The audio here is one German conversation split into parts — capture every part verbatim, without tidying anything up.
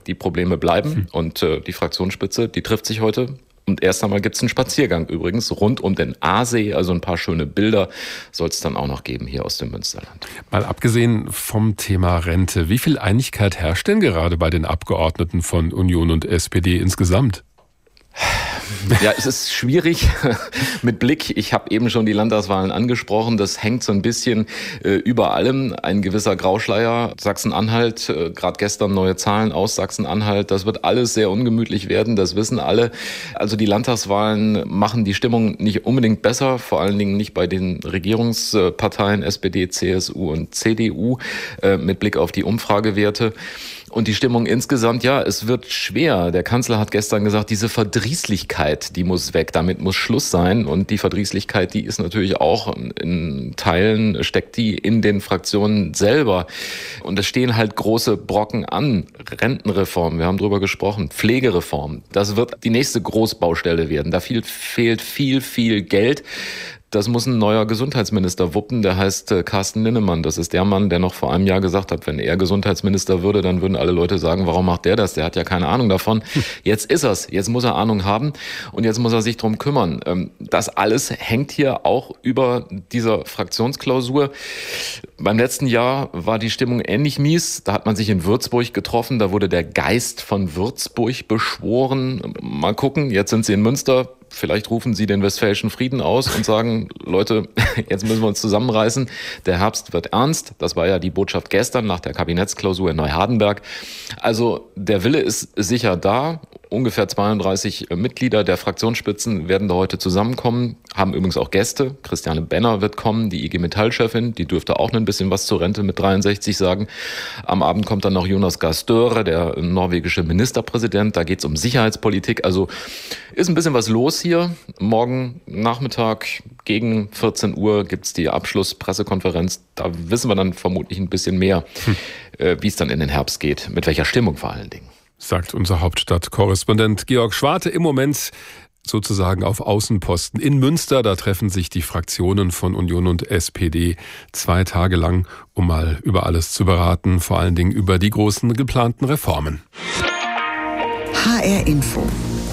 die Probleme bleiben. Hm. Und äh, die Fraktionsspitze, die trifft sich heute. Und erst einmal gibt es einen Spaziergang übrigens rund um den Aasee, also ein paar schöne Bilder soll es dann auch noch geben hier aus dem Münsterland. Mal abgesehen vom Thema Rente, wie viel Einigkeit herrscht denn gerade bei den Abgeordneten von Union und S P D insgesamt? Ja, es ist schwierig mit Blick. Ich habe eben schon die Landtagswahlen angesprochen. Das hängt so ein bisschen äh, über allem. Ein gewisser Grauschleier. Sachsen-Anhalt, äh, gerade gestern neue Zahlen aus Sachsen-Anhalt. Das wird alles sehr ungemütlich werden. Das wissen alle. Also die Landtagswahlen machen die Stimmung nicht unbedingt besser. Vor allen Dingen nicht bei den Regierungsparteien S P D, C S U und C D U äh, mit Blick auf die Umfragewerte. Und die Stimmung insgesamt, ja, es wird schwer. Der Kanzler hat gestern gesagt, diese Verdrießlichkeit, die muss weg, damit muss Schluss sein. Und die Verdrießlichkeit, die ist natürlich auch in Teilen, steckt die in den Fraktionen selber. Und es stehen halt große Brocken an. Rentenreform, wir haben drüber gesprochen, Pflegereform. Das wird die nächste Großbaustelle werden. Da viel, fehlt viel, viel Geld. Das muss ein neuer Gesundheitsminister wuppen, der heißt äh, Carsten Linnemann. Das ist der Mann, der noch vor einem Jahr gesagt hat, wenn er Gesundheitsminister würde, dann würden alle Leute sagen, warum macht der das? Der hat ja keine Ahnung davon. Jetzt ist er's. Jetzt muss er Ahnung haben und jetzt muss er sich drum kümmern. Ähm, das alles hängt hier auch über dieser Fraktionsklausur. Beim letzten Jahr war die Stimmung ähnlich mies. Da hat man sich in Würzburg getroffen. Da wurde der Geist von Würzburg beschworen. Mal gucken, jetzt sind sie in Münster. Vielleicht rufen sie den Westfälischen Frieden aus und sagen, Leute, jetzt müssen wir uns zusammenreißen. Der Herbst wird ernst. Das war ja die Botschaft gestern nach der Kabinettsklausur in Neuhardenberg. Also der Wille ist sicher da. Ungefähr zweiunddreißig Mitglieder der Fraktionsspitzen werden da heute zusammenkommen, haben übrigens auch Gäste. Christiane Benner wird kommen, die I G Metall-Chefin, die dürfte auch ein bisschen was zur Rente mit dreiundsechzig sagen. Am Abend kommt dann noch Jonas Gahr Støre, der norwegische Ministerpräsident. Da geht es um Sicherheitspolitik. Also ist ein bisschen was los hier. Morgen Nachmittag gegen vierzehn Uhr gibt es die Abschlusspressekonferenz. Da wissen wir dann vermutlich ein bisschen mehr, hm. äh, wie es dann in den Herbst geht, mit welcher Stimmung vor allen Dingen. Sagt unser Hauptstadtkorrespondent Georg Schwarte im Moment sozusagen auf Außenposten in Münster. Da treffen sich die Fraktionen von Union und S P D zwei Tage lang, um mal über alles zu beraten, vor allen Dingen über die großen geplanten Reformen. H R Info.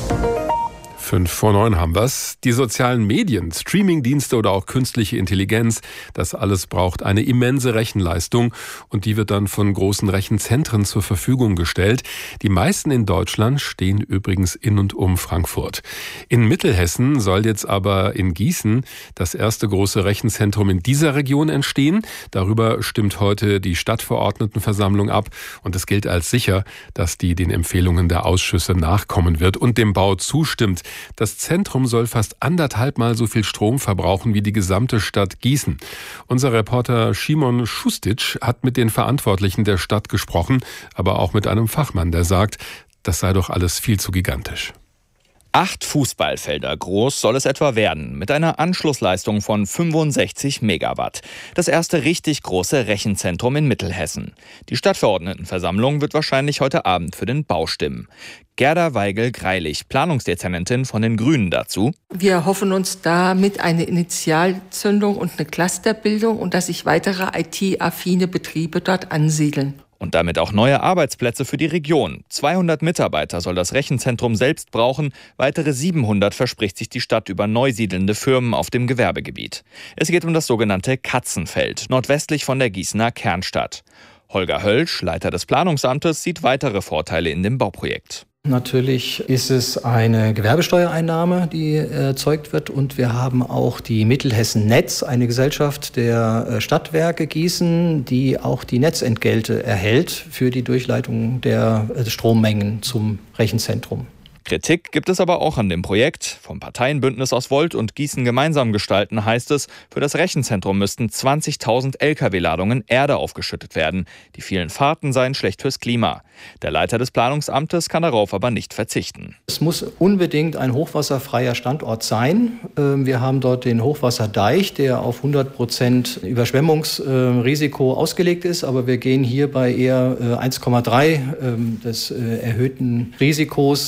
Fünf vor neun haben wir's. Die sozialen Medien, Streamingdienste oder auch künstliche Intelligenz, das alles braucht eine immense Rechenleistung und die wird dann von großen Rechenzentren zur Verfügung gestellt. Die meisten in Deutschland stehen übrigens in und um Frankfurt. In Mittelhessen soll jetzt aber in Gießen das erste große Rechenzentrum in dieser Region entstehen. Darüber stimmt heute die Stadtverordnetenversammlung ab und es gilt als sicher, dass die den Empfehlungen der Ausschüsse nachkommen wird und dem Bau zustimmt. Das Zentrum soll fast anderthalb Mal so viel Strom verbrauchen wie die gesamte Stadt Gießen. Unser Reporter Szymon Šustic hat mit den Verantwortlichen der Stadt gesprochen, aber auch mit einem Fachmann, der sagt, das sei doch alles viel zu gigantisch. Acht Fußballfelder groß soll es etwa werden, mit einer Anschlussleistung von fünfundsechzig Megawatt. Das erste richtig große Rechenzentrum in Mittelhessen. Die Stadtverordnetenversammlung wird wahrscheinlich heute Abend für den Bau stimmen. Gerda Weigel-Greilich, Planungsdezernentin von den Grünen dazu. Wir hoffen uns damit eine Initialzündung und eine Clusterbildung und dass sich weitere I T-affine Betriebe dort ansiedeln. Und damit auch neue Arbeitsplätze für die Region. zweihundert Mitarbeiter soll das Rechenzentrum selbst brauchen. Weitere siebenhundert verspricht sich die Stadt über neu siedelnde Firmen auf dem Gewerbegebiet. Es geht um das sogenannte Katzenfeld, nordwestlich von der Gießener Kernstadt. Holger Hölsch, Leiter des Planungsamtes, sieht weitere Vorteile in dem Bauprojekt. Natürlich ist es eine Gewerbesteuereinnahme, die erzeugt wird. Und wir haben auch die Mittelhessen Netz, eine Gesellschaft der Stadtwerke Gießen, die auch die Netzentgelte erhält für die Durchleitung der Strommengen zum Rechenzentrum. Kritik gibt es aber auch an dem Projekt. Vom Parteienbündnis aus Volt und Gießen gemeinsam gestalten heißt es, für das Rechenzentrum müssten zwanzigtausend L K W-Ladungen Erde aufgeschüttet werden. Die vielen Fahrten seien schlecht fürs Klima. Der Leiter des Planungsamtes kann darauf aber nicht verzichten. Es muss unbedingt ein hochwasserfreier Standort sein. Wir haben dort den Hochwasserdeich, der auf hundert Prozent Überschwemmungsrisiko ausgelegt ist. Aber wir gehen hier bei eher eins Komma drei des erhöhten Risikos entsprechend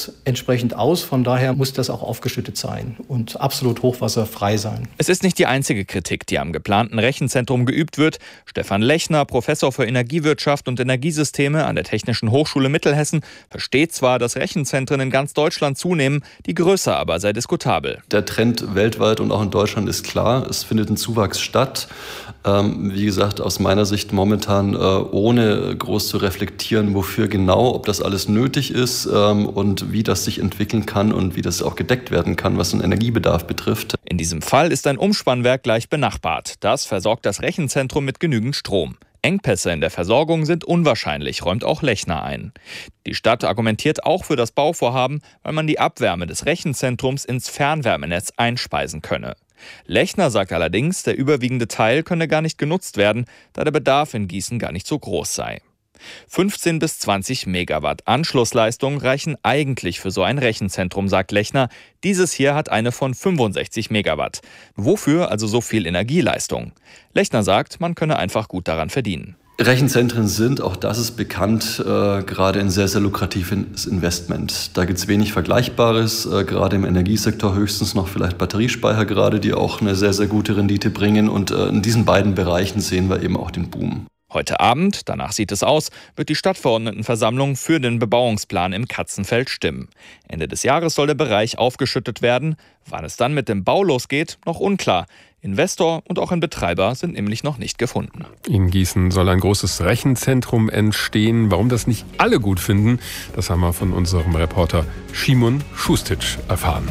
entsprechend aus. Von daher muss das auch aufgeschüttet sein und absolut hochwasserfrei sein. Es ist nicht die einzige Kritik, die am geplanten Rechenzentrum geübt wird. Stefan Lechner, Professor für Energiewirtschaft und Energiesysteme an der Technischen Hochschule Mittelhessen, versteht zwar, dass Rechenzentren in ganz Deutschland zunehmen, die Größe aber sei diskutabel. Der Trend weltweit und auch in Deutschland ist klar. Es findet ein Zuwachs statt. Ähm, wie gesagt, aus meiner Sicht momentan äh, ohne groß zu reflektieren, wofür genau, ob das alles nötig ist ähm, und wie das sich entwickeln kann und wie das auch gedeckt werden kann, was den Energiebedarf betrifft. In diesem Fall ist ein Umspannwerk gleich benachbart. Das versorgt das Rechenzentrum mit genügend Strom. Engpässe in der Versorgung sind unwahrscheinlich, räumt auch Lechner ein. Die Stadt argumentiert auch für das Bauvorhaben, weil man die Abwärme des Rechenzentrums ins Fernwärmenetz einspeisen könne. Lechner sagt allerdings, der überwiegende Teil könne gar nicht genutzt werden, da der Bedarf in Gießen gar nicht so groß sei. fünfzehn bis zwanzig Megawatt Anschlussleistung reichen eigentlich für so ein Rechenzentrum, sagt Lechner. Dieses hier hat eine von fünfundsechzig Megawatt. Wofür also so viel Energieleistung? Lechner sagt, man könne einfach gut daran verdienen. Rechenzentren sind, auch das ist bekannt, äh, gerade ein sehr, sehr lukratives Investment. Da gibt es wenig Vergleichbares, äh, gerade im Energiesektor höchstens noch vielleicht Batteriespeicher gerade, die auch eine sehr, sehr gute Rendite bringen. Und äh, in diesen beiden Bereichen sehen wir eben auch den Boom. Heute Abend, danach sieht es aus, wird die Stadtverordnetenversammlung für den Bebauungsplan im Katzenfeld stimmen. Ende des Jahres soll der Bereich aufgeschüttet werden. Wann es dann mit dem Bau losgeht, noch unklar. Investor und auch ein Betreiber sind nämlich noch nicht gefunden. In Gießen soll ein großes Rechenzentrum entstehen. Warum das nicht alle gut finden, das haben wir von unserem Reporter Szymon Šustic erfahren.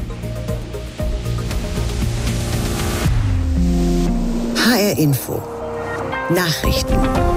H R Info Nachrichten.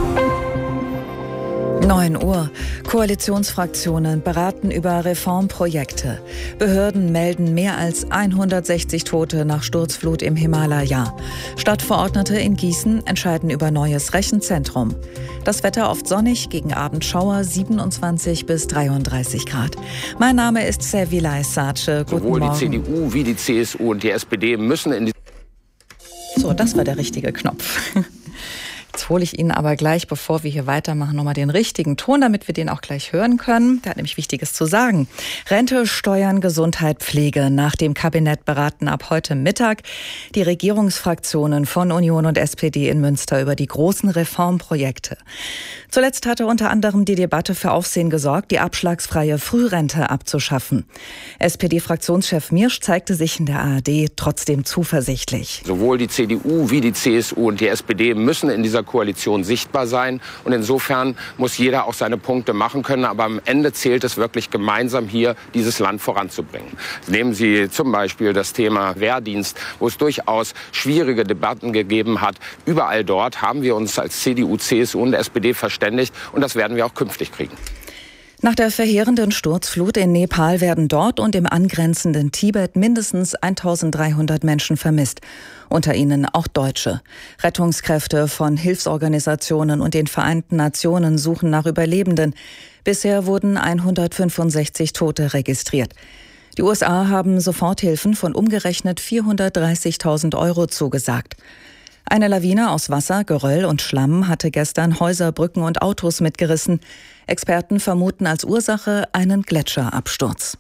neun Uhr. Koalitionsfraktionen beraten über Reformprojekte. Behörden melden mehr als hundertsechzig Tote nach Sturzflut im Himalaya. Stadtverordnete in Gießen entscheiden über neues Rechenzentrum. Das Wetter oft sonnig, gegen Abend Schauer, siebenundzwanzig bis dreiunddreißig Grad. Mein Name ist Servilay Sace. Guten Sowohl Morgen. die C D U wie die C S U und die S P D müssen in die... So, das war der richtige Knopf. Jetzt hole ich Ihnen aber gleich, bevor wir hier weitermachen, nochmal den richtigen Ton, damit wir den auch gleich hören können. Der hat nämlich Wichtiges zu sagen. Rente, Steuern, Gesundheit, Pflege. Nach dem Kabinett beraten ab heute Mittag die Regierungsfraktionen von Union und S P D in Münster über die großen Reformprojekte. Zuletzt hatte unter anderem die Debatte für Aufsehen gesorgt, die abschlagsfreie Frührente abzuschaffen. S P D-Fraktionschef Miersch zeigte sich in der A R D trotzdem zuversichtlich. Sowohl die C D U wie die C S U und die S P D müssen in dieser Koalition sichtbar sein. Und insofern muss jeder auch seine Punkte machen können. Aber am Ende zählt es wirklich gemeinsam hier, dieses Land voranzubringen. Nehmen Sie zum Beispiel das Thema Wehrdienst, wo es durchaus schwierige Debatten gegeben hat. Überall dort haben wir uns als C D U, C S U und S P D verständigt. Und das werden wir auch künftig kriegen. Nach der verheerenden Sturzflut in Nepal werden dort und im angrenzenden Tibet mindestens eintausenddreihundert Menschen vermisst. Unter ihnen auch Deutsche. Rettungskräfte von Hilfsorganisationen und den Vereinten Nationen suchen nach Überlebenden. Bisher wurden hundertfünfundsechzig Tote registriert. Die U S A haben Soforthilfen von umgerechnet vierhundertdreißigtausend Euro zugesagt. Eine Lawine aus Wasser, Geröll und Schlamm hatte gestern Häuser, Brücken und Autos mitgerissen. Experten vermuten als Ursache einen Gletscherabsturz.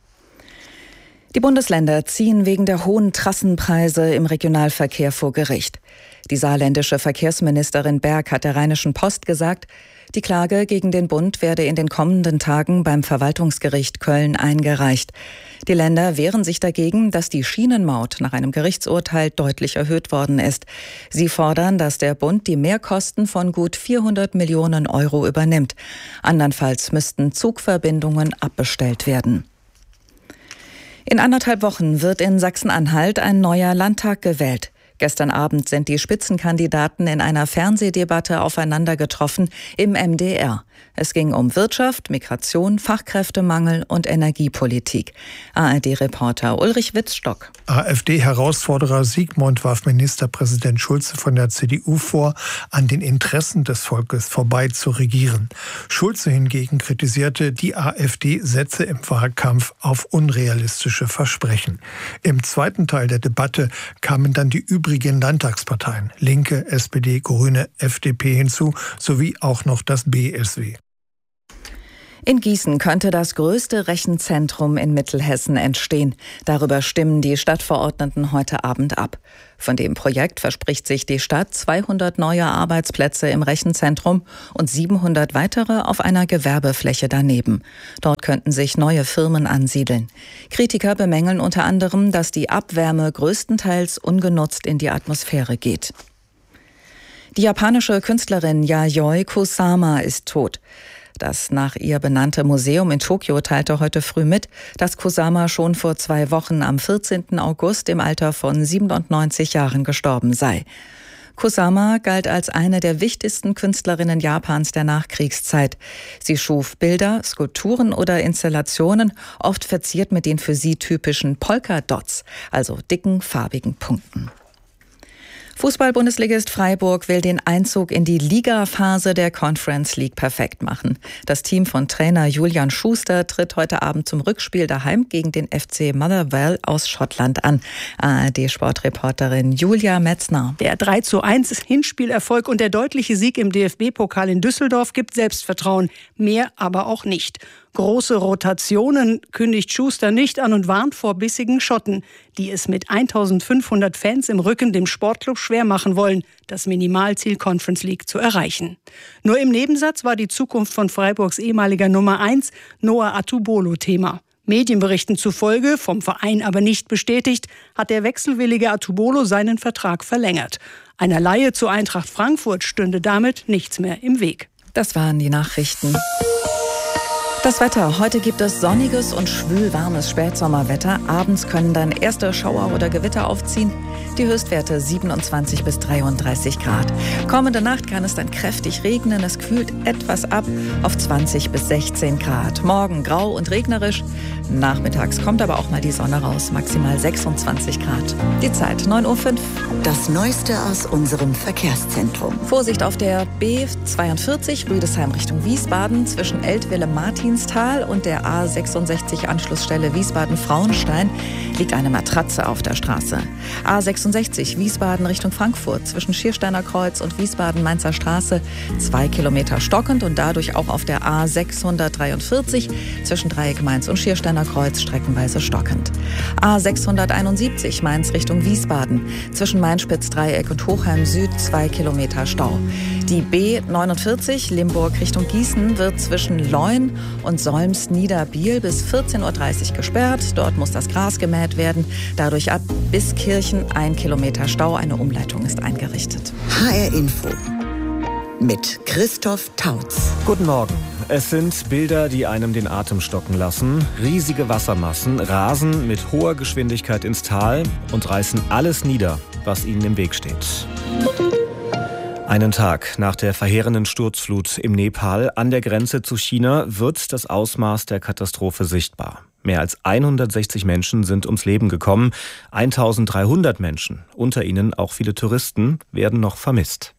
Die Bundesländer ziehen wegen der hohen Trassenpreise im Regionalverkehr vor Gericht. Die saarländische Verkehrsministerin Berg hat der Rheinischen Post gesagt, die Klage gegen den Bund werde in den kommenden Tagen beim Verwaltungsgericht Köln eingereicht. Die Länder wehren sich dagegen, dass die Schienenmaut nach einem Gerichtsurteil deutlich erhöht worden ist. Sie fordern, dass der Bund die Mehrkosten von gut vierhundert Millionen Euro übernimmt. Andernfalls müssten Zugverbindungen abbestellt werden. In anderthalb Wochen wird in Sachsen-Anhalt ein neuer Landtag gewählt. Gestern Abend sind die Spitzenkandidaten in einer Fernsehdebatte aufeinander getroffen im M D R. Es ging um Wirtschaft, Migration, Fachkräftemangel und Energiepolitik. A R D-Reporter Ulrich Witzstock. AfD-Herausforderer Sigmund warf Ministerpräsident Schulze von der C D U vor, an den Interessen des Volkes vorbei zu regieren. Schulze hingegen kritisierte, die AfD setze im Wahlkampf auf unrealistische Versprechen. Im zweiten Teil der Debatte kamen dann die übrigen Landtagsparteien, Linke, S P D, Grüne, F D P hinzu, sowie auch noch das B S W. In Gießen könnte das größte Rechenzentrum in Mittelhessen entstehen. Darüber stimmen die Stadtverordneten heute Abend ab. Von dem Projekt verspricht sich die Stadt zweihundert neue Arbeitsplätze im Rechenzentrum und siebenhundert weitere auf einer Gewerbefläche daneben. Dort könnten sich neue Firmen ansiedeln. Kritiker bemängeln unter anderem, dass die Abwärme größtenteils ungenutzt in die Atmosphäre geht. Die japanische Künstlerin Yayoi Kusama ist tot. Das nach ihr benannte Museum in Tokio teilte heute früh mit, dass Kusama schon vor zwei Wochen am vierzehnten August im Alter von siebenundneunzig Jahren gestorben sei. Kusama galt als eine der wichtigsten Künstlerinnen Japans der Nachkriegszeit. Sie schuf Bilder, Skulpturen oder Installationen, oft verziert mit den für sie typischen Polka-Dots, also dicken, farbigen Punkten. Fußball-Bundesligist Freiburg will den Einzug in die Ligaphase der Conference League perfekt machen. Das Team von Trainer Julian Schuster tritt heute Abend zum Rückspiel daheim gegen den F C Motherwell aus Schottland an. A R D-Sportreporterin Julia Metzner. Der drei zu eins Hinspielerfolg und der deutliche Sieg im D F B-Pokal in Düsseldorf gibt Selbstvertrauen. Mehr aber auch nicht. Große Rotationen kündigt Schuster nicht an und warnt vor bissigen Schotten, die es mit eintausendfünfhundert Fans im Rücken dem Sportclub schwer machen wollen, das Minimalziel Conference League zu erreichen. Nur im Nebensatz war die Zukunft von Freiburgs ehemaliger Nummer eins Noah Atubolo Thema. Medienberichten zufolge, vom Verein aber nicht bestätigt, hat der wechselwillige Atubolo seinen Vertrag verlängert. Einer Leihe zu Eintracht Frankfurt stünde damit nichts mehr im Weg. Das waren die Nachrichten. Das Wetter. Heute gibt es sonniges und schwül-warmes Spätsommerwetter. Abends können dann erste Schauer oder Gewitter aufziehen. Die Höchstwerte siebenundzwanzig bis dreiunddreißig Grad. Kommende Nacht kann es dann kräftig regnen. Es kühlt etwas ab auf zwanzig bis sechzehn Grad. Morgen grau und regnerisch. Nachmittags kommt aber auch mal die Sonne raus. Maximal sechsundzwanzig Grad. Die Zeit neun Uhr fünf. Das Neueste aus unserem Verkehrszentrum. Vorsicht auf der B zweiundvierzig Rüdesheim Richtung Wiesbaden zwischen Eltville-Martinstal und der A sechsundsechzig Anschlussstelle Wiesbaden-Frauenstein liegt eine Matratze auf der Straße. A sechsundsechzig Wiesbaden Richtung Frankfurt zwischen Schiersteiner Kreuz und Wiesbaden-Mainzer Straße zwei Kilometer stockend und dadurch auch auf der A sechshundertdreiundvierzig zwischen Dreieck Mainz und Schiersteiner Kreuz streckenweise stockend. A sechshunderteinundsiebzig Mainz Richtung Wiesbaden zwischen Mainspitz-Dreieck und Hochheim Süd zwei Kilometer Stau. Die B neunundvierzig Limburg Richtung Gießen wird zwischen Leun und Solms-Niederbiel bis vierzehn Uhr dreißig gesperrt. Dort muss das Gras gemäht werden. Dadurch ab bis Kirchen ein Kilometer Stau. Eine Umleitung ist eingerichtet. H R Info mit Christoph Tautz. Guten Morgen. Es sind Bilder, die einem den Atem stocken lassen. Riesige Wassermassen rasen mit hoher Geschwindigkeit ins Tal und reißen alles nieder, was ihnen im Weg steht. Einen Tag nach der verheerenden Sturzflut im Nepal an der Grenze zu China wird das Ausmaß der Katastrophe sichtbar. Mehr als hundertsechzig Menschen sind ums Leben gekommen. eintausenddreihundert Menschen, unter ihnen auch viele Touristen, werden noch vermisst.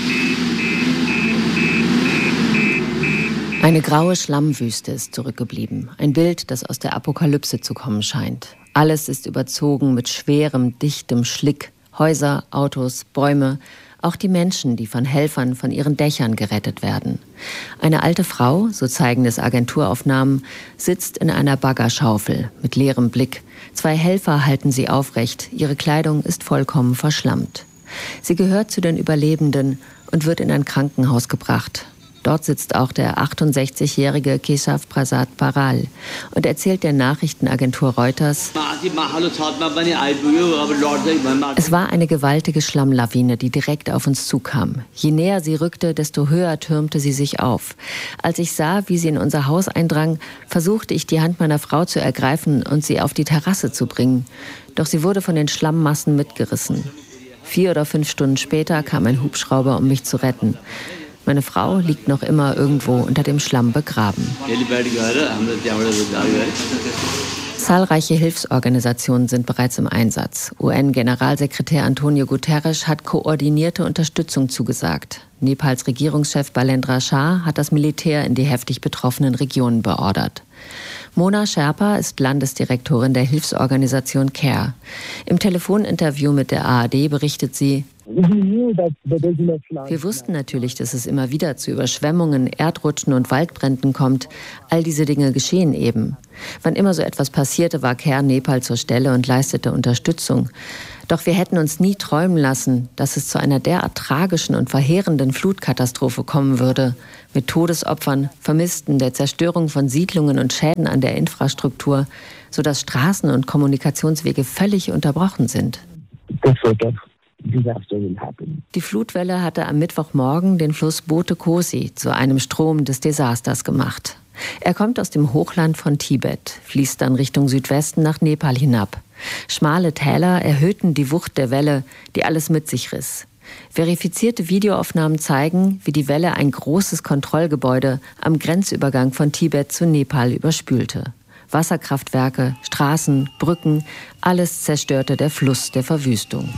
Eine graue Schlammwüste ist zurückgeblieben. Ein Bild, das aus der Apokalypse zu kommen scheint. Alles ist überzogen mit schwerem, dichtem Schlick. Häuser, Autos, Bäume, auch die Menschen, die von Helfern von ihren Dächern gerettet werden. Eine alte Frau, so zeigen es Agenturaufnahmen, sitzt in einer Baggerschaufel mit leerem Blick. Zwei Helfer halten sie aufrecht. Ihre Kleidung ist vollkommen verschlammt. Sie gehört zu den Überlebenden und wird in ein Krankenhaus gebracht. Dort sitzt auch der achtundsechzigjährige Keshav Prasad Paral und erzählt der Nachrichtenagentur Reuters: Es war eine gewaltige Schlammlawine, die direkt auf uns zukam. Je näher sie rückte, desto höher türmte sie sich auf. Als ich sah, wie sie in unser Haus eindrang, versuchte ich, die Hand meiner Frau zu ergreifen und sie auf die Terrasse zu bringen. Doch sie wurde von den Schlammmassen mitgerissen. Vier oder fünf Stunden später kam ein Hubschrauber, um mich zu retten. Meine Frau liegt noch immer irgendwo unter dem Schlamm begraben. Zahlreiche Hilfsorganisationen sind bereits im Einsatz. U N-Generalsekretär Antonio Guterres hat koordinierte Unterstützung zugesagt. Nepals Regierungschef Balendra Shah hat das Militär in die heftig betroffenen Regionen beordert. Mona Sherpa ist Landesdirektorin der Hilfsorganisation CARE. Im Telefoninterview mit der A R D berichtet sie: Wir wussten natürlich, dass es immer wieder zu Überschwemmungen, Erdrutschen und Waldbränden kommt. All diese Dinge geschehen eben. Wann immer so etwas passierte, war Care Nepal zur Stelle und leistete Unterstützung. Doch wir hätten uns nie träumen lassen, dass es zu einer derart tragischen und verheerenden Flutkatastrophe kommen würde. Mit Todesopfern, Vermissten, der Zerstörung von Siedlungen und Schäden an der Infrastruktur, sodass Straßen und Kommunikationswege völlig unterbrochen sind. Die Flutwelle hatte am Mittwochmorgen den Fluss Bote Kosi zu einem Strom des Desasters gemacht. Er kommt aus dem Hochland von Tibet, fließt dann Richtung Südwesten nach Nepal hinab. Schmale Täler erhöhten die Wucht der Welle, die alles mit sich riss. Verifizierte Videoaufnahmen zeigen, wie die Welle ein großes Kontrollgebäude am Grenzübergang von Tibet zu Nepal überspülte. Wasserkraftwerke, Straßen, Brücken, alles zerstörte der Fluss der Verwüstung.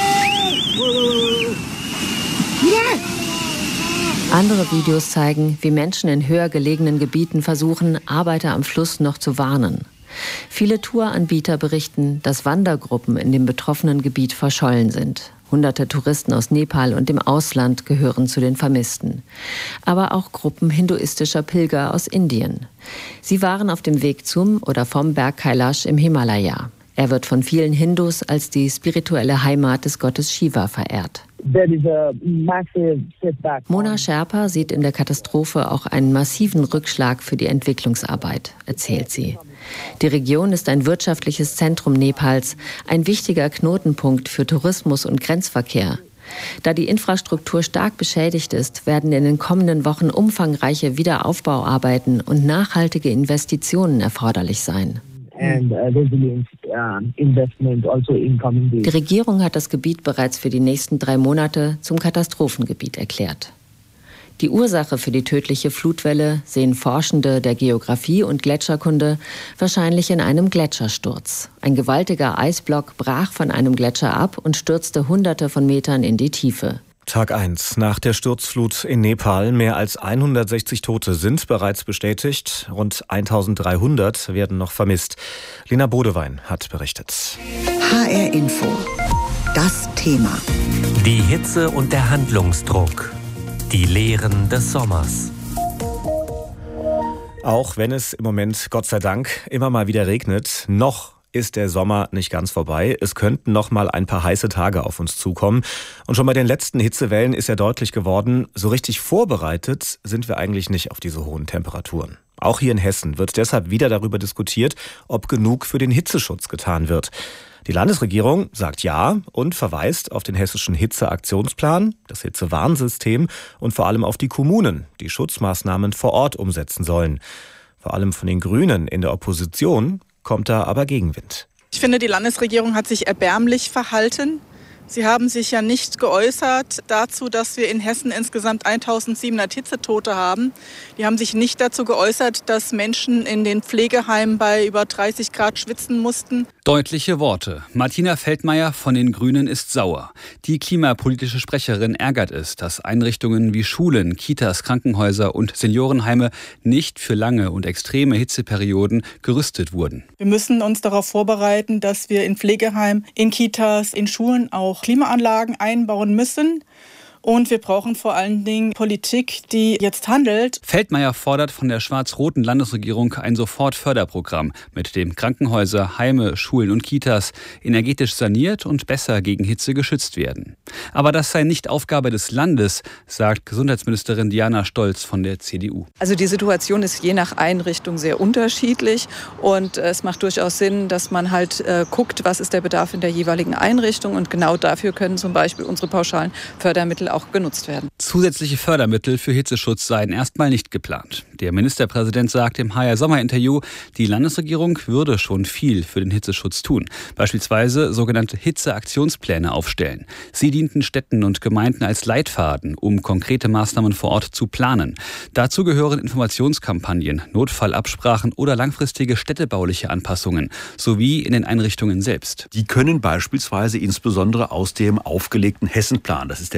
Andere Videos zeigen, wie Menschen in höher gelegenen Gebieten versuchen, Arbeiter am Fluss noch zu warnen. Viele Touranbieter berichten, dass Wandergruppen in dem betroffenen Gebiet verschollen sind. Hunderte Touristen aus Nepal und dem Ausland gehören zu den Vermissten. Aber auch Gruppen hinduistischer Pilger aus Indien. Sie waren auf dem Weg zum oder vom Berg Kailash im Himalaya. Er wird von vielen Hindus als die spirituelle Heimat des Gottes Shiva verehrt. Mona Sherpa sieht in der Katastrophe auch einen massiven Rückschlag für die Entwicklungsarbeit, erzählt sie. Die Region ist ein wirtschaftliches Zentrum Nepals, ein wichtiger Knotenpunkt für Tourismus und Grenzverkehr. Da die Infrastruktur stark beschädigt ist, werden in den kommenden Wochen umfangreiche Wiederaufbauarbeiten und nachhaltige Investitionen erforderlich sein. Die Regierung hat das Gebiet bereits für die nächsten drei Monate zum Katastrophengebiet erklärt. Die Ursache für die tödliche Flutwelle sehen Forschende der Geographie und Gletscherkunde wahrscheinlich in einem Gletschersturz. Ein gewaltiger Eisblock brach von einem Gletscher ab und stürzte hunderte von Metern in die Tiefe. Tag eins nach der Sturzflut in Nepal. Mehr als hundertsechzig Tote sind bereits bestätigt. Rund eintausenddreihundert werden noch vermisst. Lena Bodewein hat berichtet. H R Info. Das Thema. Die Hitze und der Handlungsdruck. Die Lehren des Sommers. Auch wenn es im Moment, Gott sei Dank, immer mal wieder regnet, noch ist der Sommer nicht ganz vorbei. Es könnten noch mal ein paar heiße Tage auf uns zukommen. Und schon bei den letzten Hitzewellen ist ja deutlich geworden, so richtig vorbereitet sind wir eigentlich nicht auf diese hohen Temperaturen. Auch hier in Hessen wird deshalb wieder darüber diskutiert, ob genug für den Hitzeschutz getan wird. Die Landesregierung sagt ja und verweist auf den hessischen Hitzeaktionsplan, das Hitzewarnsystem und vor allem auf die Kommunen, die Schutzmaßnahmen vor Ort umsetzen sollen. Vor allem von den Grünen in der Opposition kommt da aber Gegenwind. Ich finde, die Landesregierung hat sich erbärmlich verhalten. Sie haben sich ja nicht geäußert dazu, dass wir in Hessen insgesamt eintausendsiebenhundert Hitzetote haben. Die haben sich nicht dazu geäußert, dass Menschen in den Pflegeheimen bei über dreißig Grad schwitzen mussten. Deutliche Worte. Martina Feldmayer von den Grünen ist sauer. Die klimapolitische Sprecherin ärgert es, dass Einrichtungen wie Schulen, Kitas, Krankenhäuser und Seniorenheime nicht für lange und extreme Hitzeperioden gerüstet wurden. Wir müssen uns darauf vorbereiten, dass wir in Pflegeheimen, in Kitas, in Schulen auch Klimaanlagen einbauen müssen. Und wir brauchen vor allen Dingen Politik, die jetzt handelt. Feldmayer fordert von der schwarz-roten Landesregierung ein Sofortförderprogramm, mit dem Krankenhäuser, Heime, Schulen und Kitas energetisch saniert und besser gegen Hitze geschützt werden. Aber das sei nicht Aufgabe des Landes, sagt Gesundheitsministerin Diana Stolz von der C D U. Also die Situation ist je nach Einrichtung sehr unterschiedlich und es macht durchaus Sinn, dass man halt äh, guckt, was ist der Bedarf in der jeweiligen Einrichtung, und genau dafür können zum Beispiel unsere pauschalen Fördermittel auch genutzt werden. Zusätzliche Fördermittel für Hitzeschutz seien erstmal nicht geplant. Der Ministerpräsident sagt im H R-Sommer-Interview, die Landesregierung würde schon viel für den Hitzeschutz tun. Beispielsweise sogenannte Hitzeaktionspläne aufstellen. Sie dienten Städten und Gemeinden als Leitfaden, um konkrete Maßnahmen vor Ort zu planen. Dazu gehören Informationskampagnen, Notfallabsprachen oder langfristige städtebauliche Anpassungen, sowie in den Einrichtungen selbst. Die können beispielsweise insbesondere aus dem aufgelegten Hessenplan, das ist der große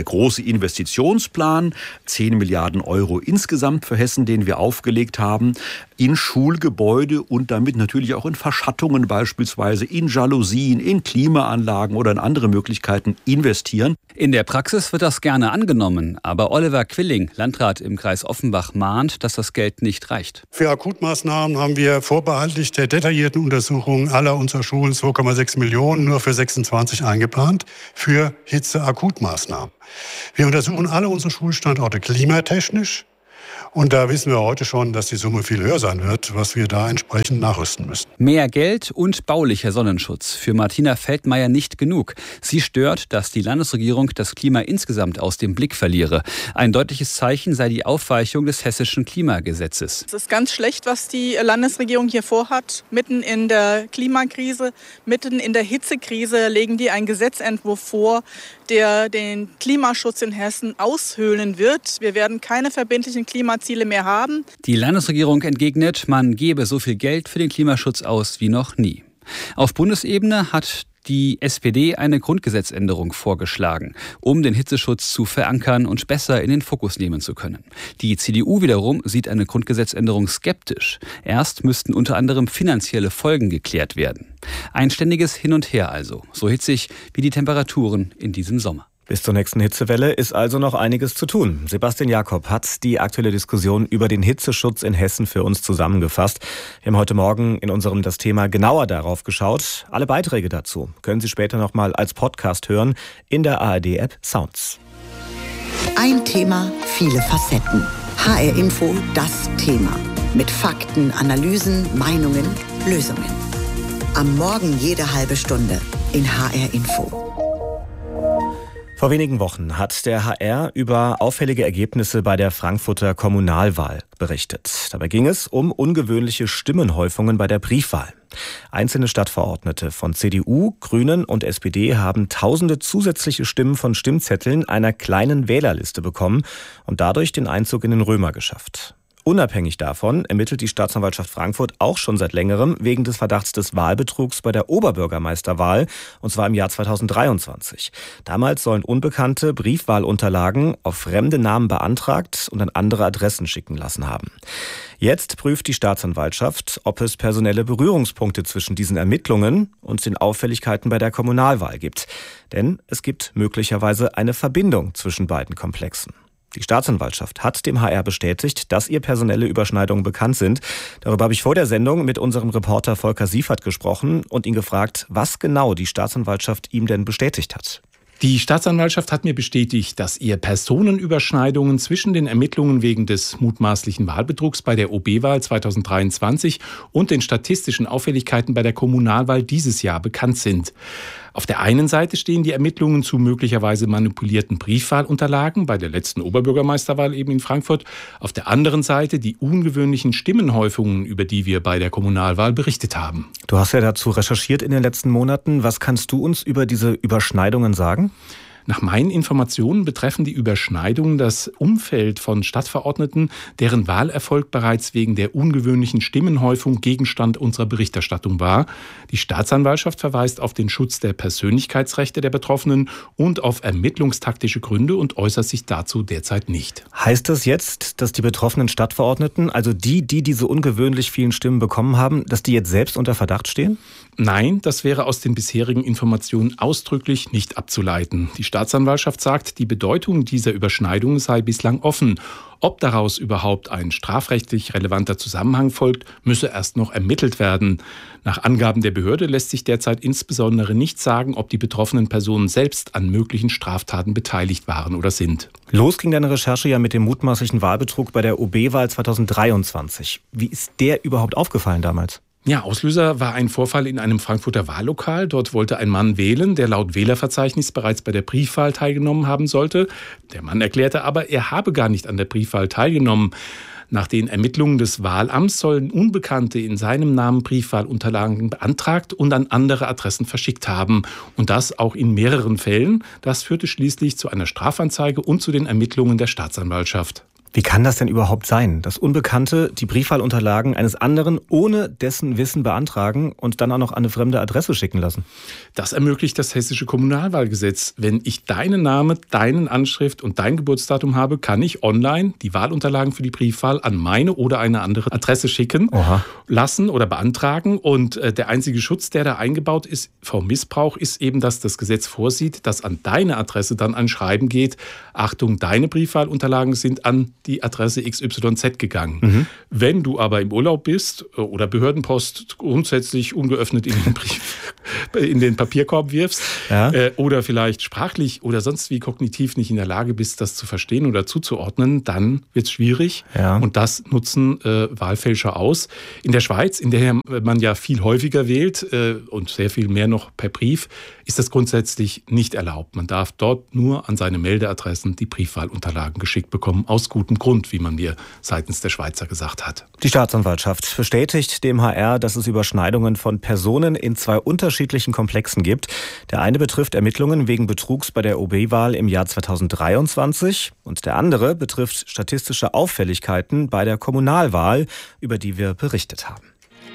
Investitionsplan, zehn Milliarden Euro insgesamt für Hessen, den wir aufgelegt haben, in Schulgebäude und damit natürlich auch in Verschattungen beispielsweise, in Jalousien, in Klimaanlagen oder in andere Möglichkeiten investieren. In der Praxis wird das gerne angenommen, aber Oliver Quilling, Landrat im Kreis Offenbach, mahnt, dass das Geld nicht reicht. Für Akutmaßnahmen haben wir vorbehaltlich der detaillierten Untersuchung aller unserer Schulen zwei Komma sechs Millionen nur für sechsundzwanzig eingeplant für Hitze-Akutmaßnahmen. Wir untersuchen alle unsere Schulstandorte klimatechnisch. Und da wissen wir heute schon, dass die Summe viel höher sein wird, was wir da entsprechend nachrüsten müssen. Mehr Geld und baulicher Sonnenschutz. Für Martina Feldmeier nicht genug. Sie stört, dass die Landesregierung das Klima insgesamt aus dem Blick verliere. Ein deutliches Zeichen sei die Aufweichung des hessischen Klimagesetzes. Es ist ganz schlecht, was die Landesregierung hier vorhat. Mitten in der Klimakrise, mitten in der Hitzekrise legen die einen Gesetzentwurf vor, der den Klimaschutz in Hessen aushöhlen wird. Wir werden keine verbindlichen Klimaziele mehr haben. Die Landesregierung entgegnet, man gebe so viel Geld für den Klimaschutz aus wie noch nie. Auf Bundesebene hat die S P D eine Grundgesetzänderung vorgeschlagen, um den Hitzeschutz zu verankern und besser in den Fokus nehmen zu können. Die C D U wiederum sieht eine Grundgesetzänderung skeptisch. Erst müssten unter anderem finanzielle Folgen geklärt werden. Ein ständiges Hin und Her also, so hitzig wie die Temperaturen in diesem Sommer. Bis zur nächsten Hitzewelle ist also noch einiges zu tun. Sebastian Jakob hat die aktuelle Diskussion über den Hitzeschutz in Hessen für uns zusammengefasst. Wir haben heute Morgen in unserem Das Thema genauer darauf geschaut. Alle Beiträge dazu können Sie später noch mal als Podcast hören in der A R D-App Sounds. Ein Thema, viele Facetten. H R Info, das Thema. Mit Fakten, Analysen, Meinungen, Lösungen. Am Morgen jede halbe Stunde in H R Info. Vor wenigen Wochen hat der H R über auffällige Ergebnisse bei der Frankfurter Kommunalwahl berichtet. Dabei ging es um ungewöhnliche Stimmenhäufungen bei der Briefwahl. Einzelne Stadtverordnete von C D U, Grünen und S P D haben tausende zusätzliche Stimmen von Stimmzetteln einer kleinen Wählerliste bekommen und dadurch den Einzug in den Römer geschafft. Unabhängig davon ermittelt die Staatsanwaltschaft Frankfurt auch schon seit längerem wegen des Verdachts des Wahlbetrugs bei der Oberbürgermeisterwahl, und zwar im Jahr zweitausenddreiundzwanzig. Damals sollen Unbekannte Briefwahlunterlagen auf fremde Namen beantragt und an andere Adressen schicken lassen haben. Jetzt prüft die Staatsanwaltschaft, ob es personelle Berührungspunkte zwischen diesen Ermittlungen und den Auffälligkeiten bei der Kommunalwahl gibt. Denn es gibt möglicherweise eine Verbindung zwischen beiden Komplexen. Die Staatsanwaltschaft hat dem H R bestätigt, dass ihr personelle Überschneidungen bekannt sind. Darüber habe ich vor der Sendung mit unserem Reporter Volker Siefert gesprochen und ihn gefragt, was genau die Staatsanwaltschaft ihm denn bestätigt hat. Die Staatsanwaltschaft hat mir bestätigt, dass ihr Personenüberschneidungen zwischen den Ermittlungen wegen des mutmaßlichen Wahlbetrugs bei der O B-Wahl zweitausenddreiundzwanzig und den statistischen Auffälligkeiten bei der Kommunalwahl dieses Jahr bekannt sind. Auf der einen Seite stehen die Ermittlungen zu möglicherweise manipulierten Briefwahlunterlagen bei der letzten Oberbürgermeisterwahl eben in Frankfurt. Auf der anderen Seite die ungewöhnlichen Stimmenhäufungen, über die wir bei der Kommunalwahl berichtet haben. Du hast ja dazu recherchiert in den letzten Monaten. Was kannst du uns über diese Überschneidungen sagen? Nach meinen Informationen betreffen die Überschneidungen das Umfeld von Stadtverordneten, deren Wahlerfolg bereits wegen der ungewöhnlichen Stimmenhäufung Gegenstand unserer Berichterstattung war. Die Staatsanwaltschaft verweist auf den Schutz der Persönlichkeitsrechte der Betroffenen und auf ermittlungstaktische Gründe und äußert sich dazu derzeit nicht. Heißt das jetzt, dass die betroffenen Stadtverordneten, also die, die diese ungewöhnlich vielen Stimmen bekommen haben, dass die jetzt selbst unter Verdacht stehen? Nein, das wäre aus den bisherigen Informationen ausdrücklich nicht abzuleiten. Die Staatsanwaltschaft sagt, die Bedeutung dieser Überschneidung sei bislang offen. Ob daraus überhaupt ein strafrechtlich relevanter Zusammenhang folgt, müsse erst noch ermittelt werden. Nach Angaben der Behörde lässt sich derzeit insbesondere nicht sagen, ob die betroffenen Personen selbst an möglichen Straftaten beteiligt waren oder sind. Los ging deine Recherche ja mit dem mutmaßlichen Wahlbetrug bei der O B-Wahl zweitausenddreiundzwanzig. Wie ist der überhaupt aufgefallen damals? Ja, Auslöser war ein Vorfall in einem Frankfurter Wahllokal. Dort wollte ein Mann wählen, der laut Wählerverzeichnis bereits bei der Briefwahl teilgenommen haben sollte. Der Mann erklärte aber, er habe gar nicht an der Briefwahl teilgenommen. Nach den Ermittlungen des Wahlamts sollen Unbekannte in seinem Namen Briefwahlunterlagen beantragt und an andere Adressen verschickt haben. Und das auch in mehreren Fällen. Das führte schließlich zu einer Strafanzeige und zu den Ermittlungen der Staatsanwaltschaft. Wie kann das denn überhaupt sein, dass Unbekannte die Briefwahlunterlagen eines anderen ohne dessen Wissen beantragen und dann auch noch an eine fremde Adresse schicken lassen? Das ermöglicht das hessische Kommunalwahlgesetz. Wenn ich deinen Namen, deinen Anschrift und dein Geburtsdatum habe, kann ich online die Wahlunterlagen für die Briefwahl an meine oder eine andere Adresse schicken, Oha. lassen oder beantragen. Und äh, der einzige Schutz, der da eingebaut ist vor Missbrauch, ist eben, dass das Gesetz vorsieht, dass an deine Adresse dann ein Schreiben geht: Achtung, deine Briefwahlunterlagen sind an die Adresse X Y Z gegangen. Mhm. Wenn du aber im Urlaub bist oder Behördenpost grundsätzlich ungeöffnet in den Brief, in den Papierkorb wirfst, ja. äh, oder vielleicht sprachlich oder sonst wie kognitiv nicht in der Lage bist, das zu verstehen oder zuzuordnen, dann wird es schwierig. Ja. Und das nutzen äh, Wahlfälscher aus. In der Schweiz, in der man ja viel häufiger wählt äh, und sehr viel mehr noch per Brief, ist das grundsätzlich nicht erlaubt. Man darf dort nur an seine Meldeadressen die Briefwahlunterlagen geschickt bekommen, aus gutem Grund, wie man mir seitens der Schweizer gesagt hat. Die Staatsanwaltschaft bestätigt dem H R, dass es Überschneidungen von Personen in zwei unterschiedlichen Komplexen gibt. Der eine betrifft Ermittlungen wegen Betrugs bei der O B-Wahl im Jahr zweitausenddreiundzwanzig und der andere betrifft statistische Auffälligkeiten bei der Kommunalwahl, über die wir berichtet haben.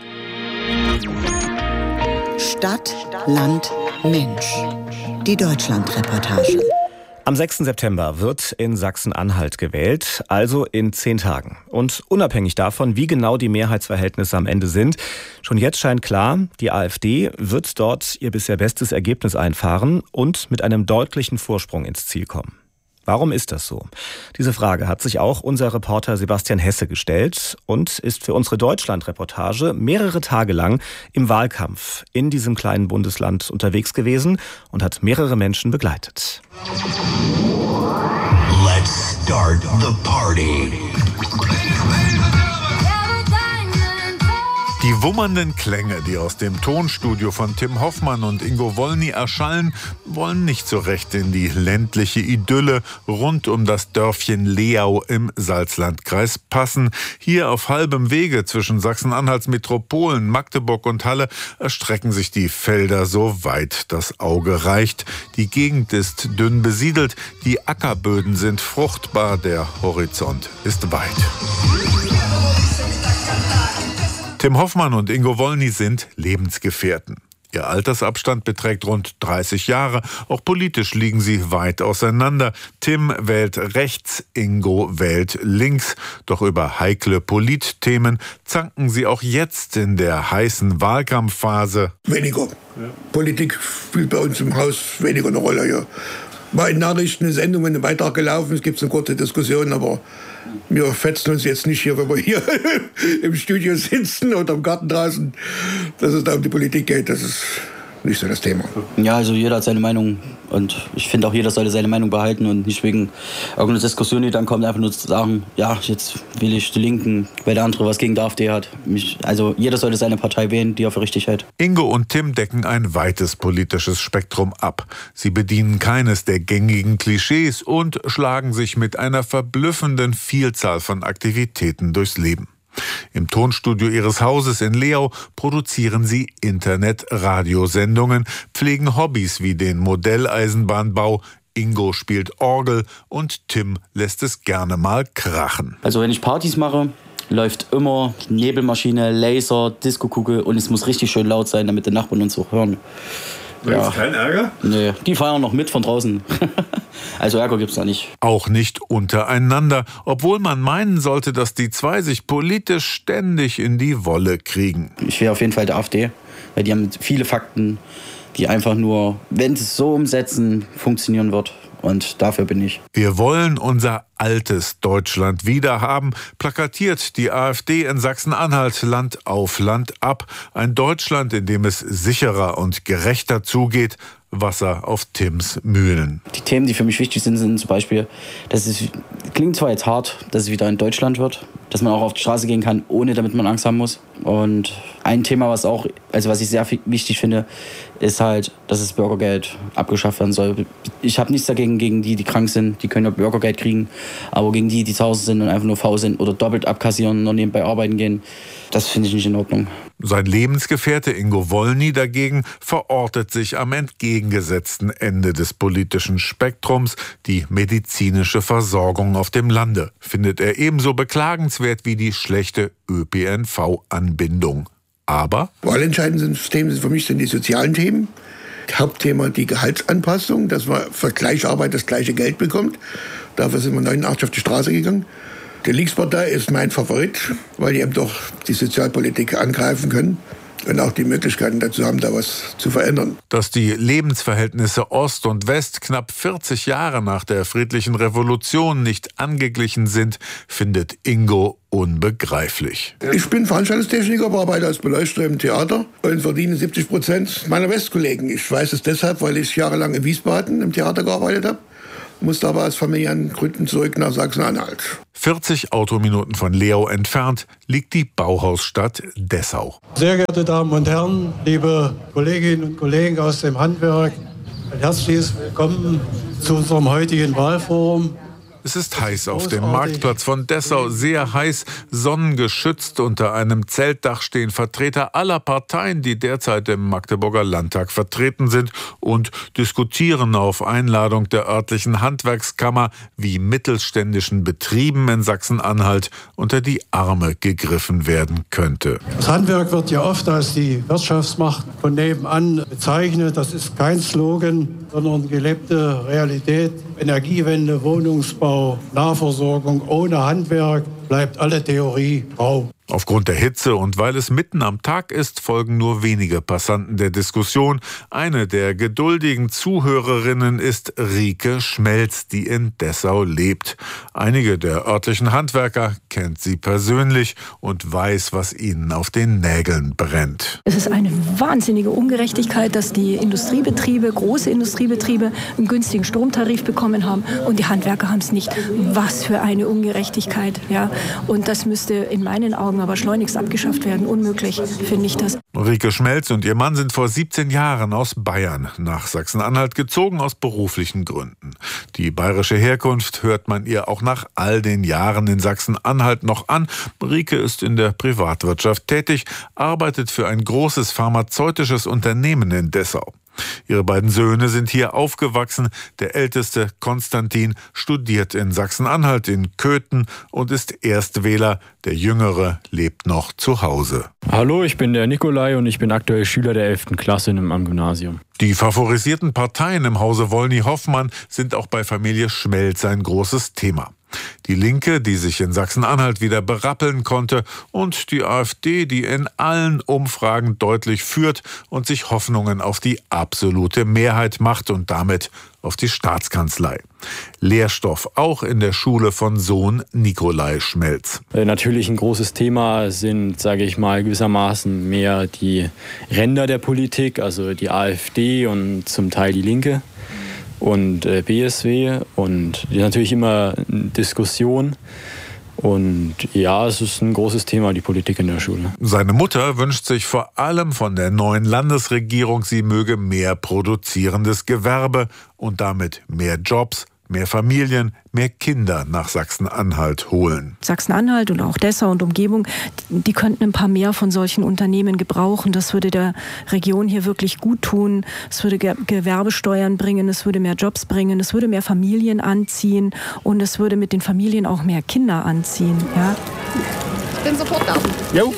Stadt, Land, Mensch. Die Deutschlandreportage. Am sechsten September wird in Sachsen-Anhalt gewählt, also in zehn Tagen. Und unabhängig davon, wie genau die Mehrheitsverhältnisse am Ende sind, schon jetzt scheint klar, die AfD wird dort ihr bisher bestes Ergebnis einfahren und mit einem deutlichen Vorsprung ins Ziel kommen. Warum ist das so? Diese Frage hat sich auch unser Reporter Sebastian Hesse gestellt und ist für unsere Deutschland-Reportage mehrere Tage lang im Wahlkampf in diesem kleinen Bundesland unterwegs gewesen und hat mehrere Menschen begleitet. Let's start the party. Die wummernden Klänge, die aus dem Tonstudio von Tim Hoffmann und Ingo Wolny erschallen, wollen nicht so recht in die ländliche Idylle rund um das Dörfchen Leau im Salzlandkreis passen. Hier auf halbem Wege zwischen Sachsen-Anhalts Metropolen, Magdeburg und Halle erstrecken sich die Felder so weit das Auge reicht. Die Gegend ist dünn besiedelt, die Ackerböden sind fruchtbar, der Horizont ist weit. Tim Hoffmann und Ingo Wolny sind Lebensgefährten. Ihr Altersabstand beträgt rund dreißig Jahre. Auch politisch liegen sie weit auseinander. Tim wählt rechts, Ingo wählt links. Doch über heikle Politthemen zanken sie auch jetzt in der heißen Wahlkampfphase. Weniger. Ja. Politik spielt bei uns im Haus weniger eine Rolle. Ja. Mal in Nachrichten, in Sendungen, ein Beitrag gelaufen, es gibt eine kurze Diskussion, aber wir fetzen uns jetzt nicht hier, wenn wir hier im Studio sitzen oder im Garten draußen, dass es da um die Politik geht. Das ist nicht so das Thema. Ja, also jeder hat seine Meinung und ich finde auch, jeder sollte seine Meinung behalten und nicht wegen irgendeiner Diskussion, die dann kommt, einfach nur zu sagen, ja, jetzt will ich die Linken, weil der andere was gegen die AfD hat. Mich, also jeder sollte seine Partei wählen, die er für richtig hält. Ingo und Tim decken ein weites politisches Spektrum ab. Sie bedienen keines der gängigen Klischees und schlagen sich mit einer verblüffenden Vielzahl von Aktivitäten durchs Leben. Im Tonstudio ihres Hauses in Leau produzieren sie Internet-Radiosendungen, pflegen Hobbys wie den Modelleisenbahnbau. Ingo spielt Orgel und Tim lässt es gerne mal krachen. Also wenn ich Partys mache, läuft immer Nebelmaschine, Laser, Diskokugel und es muss richtig schön laut sein, damit die Nachbarn uns auch hören. Da gibt's keinen Ärger? Nee, die feiern noch mit von draußen. Also Ärger gibt's da nicht. Auch nicht untereinander, obwohl man meinen sollte, dass die zwei sich politisch ständig in die Wolle kriegen. Ich wäre auf jeden Fall der AfD, weil die haben viele Fakten, die einfach nur, wenn sie es so umsetzen, funktionieren wird. Und dafür bin ich. Wir wollen unser altes Deutschland wiederhaben, plakatiert die AfD in Sachsen-Anhalt Land auf Land ab. Ein Deutschland, in dem es sicherer und gerechter zugeht. Wasser auf Tims Mühlen. Die Themen, die für mich wichtig sind, sind zum Beispiel, dass es klingt zwar jetzt hart, dass es wieder in Deutschland wird, dass man auch auf die Straße gehen kann, ohne damit man Angst haben muss. Und ein Thema, was auch, also was ich sehr wichtig finde, ist halt, dass das Bürgergeld abgeschafft werden soll. Ich habe nichts dagegen, gegen die, die krank sind, die können ja Bürgergeld kriegen, aber gegen die, die zu Hause sind und einfach nur faul sind oder doppelt abkassieren und nebenbei arbeiten gehen, das finde ich nicht in Ordnung. Sein Lebensgefährte Ingo Wolny dagegen verortet sich am entgegengesetzten Ende des politischen Spektrums. Die medizinische Versorgung auf dem Lande findet er ebenso beklagenswert wie die schlechte Ö P N V-Anbindung. Aber wahlentscheidend sind Themen für mich sind die sozialen Themen. Hauptthema die Gehaltsanpassung, dass man für gleiche Arbeit das gleiche Geld bekommt. Dafür sind wir neunundachtzig auf die Straße gegangen. Die Linkspartei ist mein Favorit, weil die eben doch die Sozialpolitik angreifen können und auch die Möglichkeiten dazu haben, da was zu verändern. Dass die Lebensverhältnisse Ost und West knapp vierzig Jahre nach der friedlichen Revolution nicht angeglichen sind, findet Ingo unbegreiflich. Ich bin Veranstaltungstechniker, arbeite als Beleuchter im Theater und verdiene siebzig Prozent meiner Westkollegen. Ich weiß es deshalb, weil ich jahrelang in Wiesbaden im Theater gearbeitet habe. Musste aber aus familiären Gründen zurück nach Sachsen-Anhalt. vierzig Autominuten von Leau entfernt liegt die Bauhausstadt Dessau. Sehr geehrte Damen und Herren, liebe Kolleginnen und Kollegen aus dem Handwerk, ein herzliches Willkommen zu unserem heutigen Wahlforum. Es ist heiß auf dem Marktplatz von Dessau, sehr heiß, sonnengeschützt. Unter einem Zeltdach stehen Vertreter aller Parteien, die derzeit im Magdeburger Landtag vertreten sind und diskutieren auf Einladung der örtlichen Handwerkskammer, wie mittelständischen Betrieben in Sachsen-Anhalt unter die Arme gegriffen werden könnte. Das Handwerk wird ja oft als die Wirtschaftsmacht von nebenan bezeichnet. Das ist kein Slogan, sondern gelebte Realität. Energiewende, Wohnungsbau, Nahversorgung ohne Handwerk bleibt alle Theorie rau. Aufgrund der Hitze und weil es mitten am Tag ist, folgen nur wenige Passanten der Diskussion. Eine der geduldigen Zuhörerinnen ist Rike Schmelz, die in Dessau lebt. Einige der örtlichen Handwerker kennt sie persönlich und weiß, was ihnen auf den Nägeln brennt. Es ist eine wahnsinnige Ungerechtigkeit, dass die Industriebetriebe, große Industriebetriebe, einen günstigen Stromtarif bekommen haben und die Handwerker haben es nicht. Was für eine Ungerechtigkeit, ja. Und das müsste in meinen Augen aber schleunigst abgeschafft werden. Unmöglich, finde ich das. Rike Schmelz und ihr Mann sind vor siebzehn Jahren aus Bayern nach Sachsen-Anhalt gezogen, aus beruflichen Gründen. Die bayerische Herkunft hört man ihr auch nach all den Jahren in Sachsen-Anhalt noch an. Rike ist in der Privatwirtschaft tätig, arbeitet für ein großes pharmazeutisches Unternehmen in Dessau. Ihre beiden Söhne sind hier aufgewachsen. Der älteste, Konstantin, studiert in Sachsen-Anhalt in Köthen und ist Erstwähler. Der jüngere lebt noch zu Hause. Hallo, ich bin der Nikolai und ich bin aktuell Schüler der elften Klasse am Gymnasium. Die favorisierten Parteien im Hause Wolny-Hoffmann sind auch bei Familie Schmelz ein großes Thema. Die Linke, die sich in Sachsen-Anhalt wieder berappeln konnte, und die AfD, die in allen Umfragen deutlich führt und sich Hoffnungen auf die absolute Mehrheit macht und damit auf die Staatskanzlei. Lehrstoff auch in der Schule von Sohn Nikolai Schmelz. Natürlich ein großes Thema sind, sage ich mal, gewissermaßen mehr die Ränder der Politik, also die AfD und zum Teil die Linke. Und äh, B S W und natürlich immer Diskussion. Und ja, es ist ein großes Thema, die Politik in der Schule. Seine Mutter wünscht sich vor allem von der neuen Landesregierung, sie möge mehr produzierendes Gewerbe und damit mehr Jobs, mehr Familien, mehr Kinder nach Sachsen-Anhalt holen. Sachsen-Anhalt und auch Dessau und Umgebung, die könnten ein paar mehr von solchen Unternehmen gebrauchen. Das würde der Region hier wirklich gut tun. Es würde Ge- Gewerbesteuern bringen, es würde mehr Jobs bringen, es würde mehr Familien anziehen und es würde mit den Familien auch mehr Kinder anziehen. Ja? Ich bin sofort da. Jo.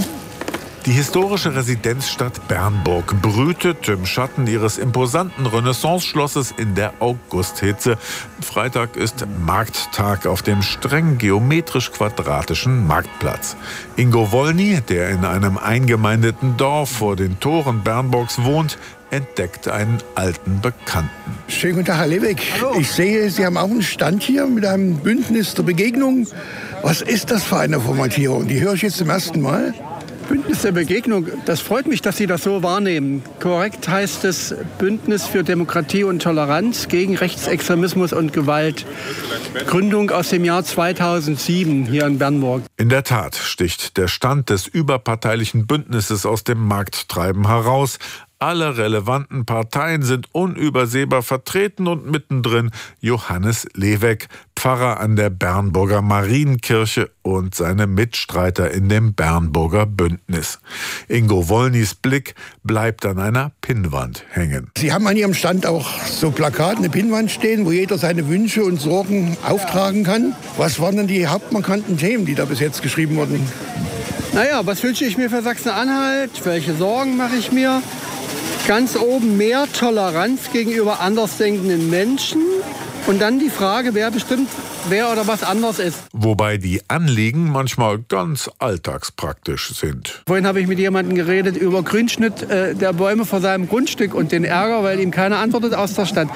Die historische Residenzstadt Bernburg brütet im Schatten ihres imposanten Renaissance-Schlosses in der Augusthitze. Freitag ist Markttag auf dem streng geometrisch-quadratischen Marktplatz. Ingo Wolny, der in einem eingemeindeten Dorf vor den Toren Bernburgs wohnt, entdeckt einen alten Bekannten. Schönen guten Tag, Herr Lebeck. Ich sehe, Sie haben auch einen Stand hier mit einem Bündnis der Begegnung. Was ist das für eine Formatierung? Die höre ich jetzt zum ersten Mal. Bündnis der Begegnung, das freut mich, dass Sie das so wahrnehmen. Korrekt heißt es Bündnis für Demokratie und Toleranz gegen Rechtsextremismus und Gewalt. Gründung aus dem Jahr zweitausendsieben hier in Bernburg. In der Tat sticht der Stand des überparteilichen Bündnisses aus dem Markttreiben heraus. Alle relevanten Parteien sind unübersehbar vertreten und mittendrin Johannes Leweck, Pfarrer an der Bernburger Marienkirche und seine Mitstreiter in dem Bernburger Bündnis. Ingo Wollnys Blick bleibt an einer Pinnwand hängen. Sie haben an Ihrem Stand auch so Plakate, eine Pinnwand stehen, wo jeder seine Wünsche und Sorgen auftragen kann. Was waren denn die hauptmarkanten Themen, die da bis jetzt geschrieben wurden? Naja, was wünsche ich mir für Sachsen-Anhalt? Welche Sorgen mache ich mir? Ganz oben mehr Toleranz gegenüber andersdenkenden Menschen. Und dann die Frage, wer bestimmt, wer oder was anders ist. Wobei die Anliegen manchmal ganz alltagspraktisch sind. Vorhin habe ich mit jemandem geredet über Grünschnitt äh, der Bäume vor seinem Grundstück und den Ärger, weil ihm keiner antwortet aus der Stadt.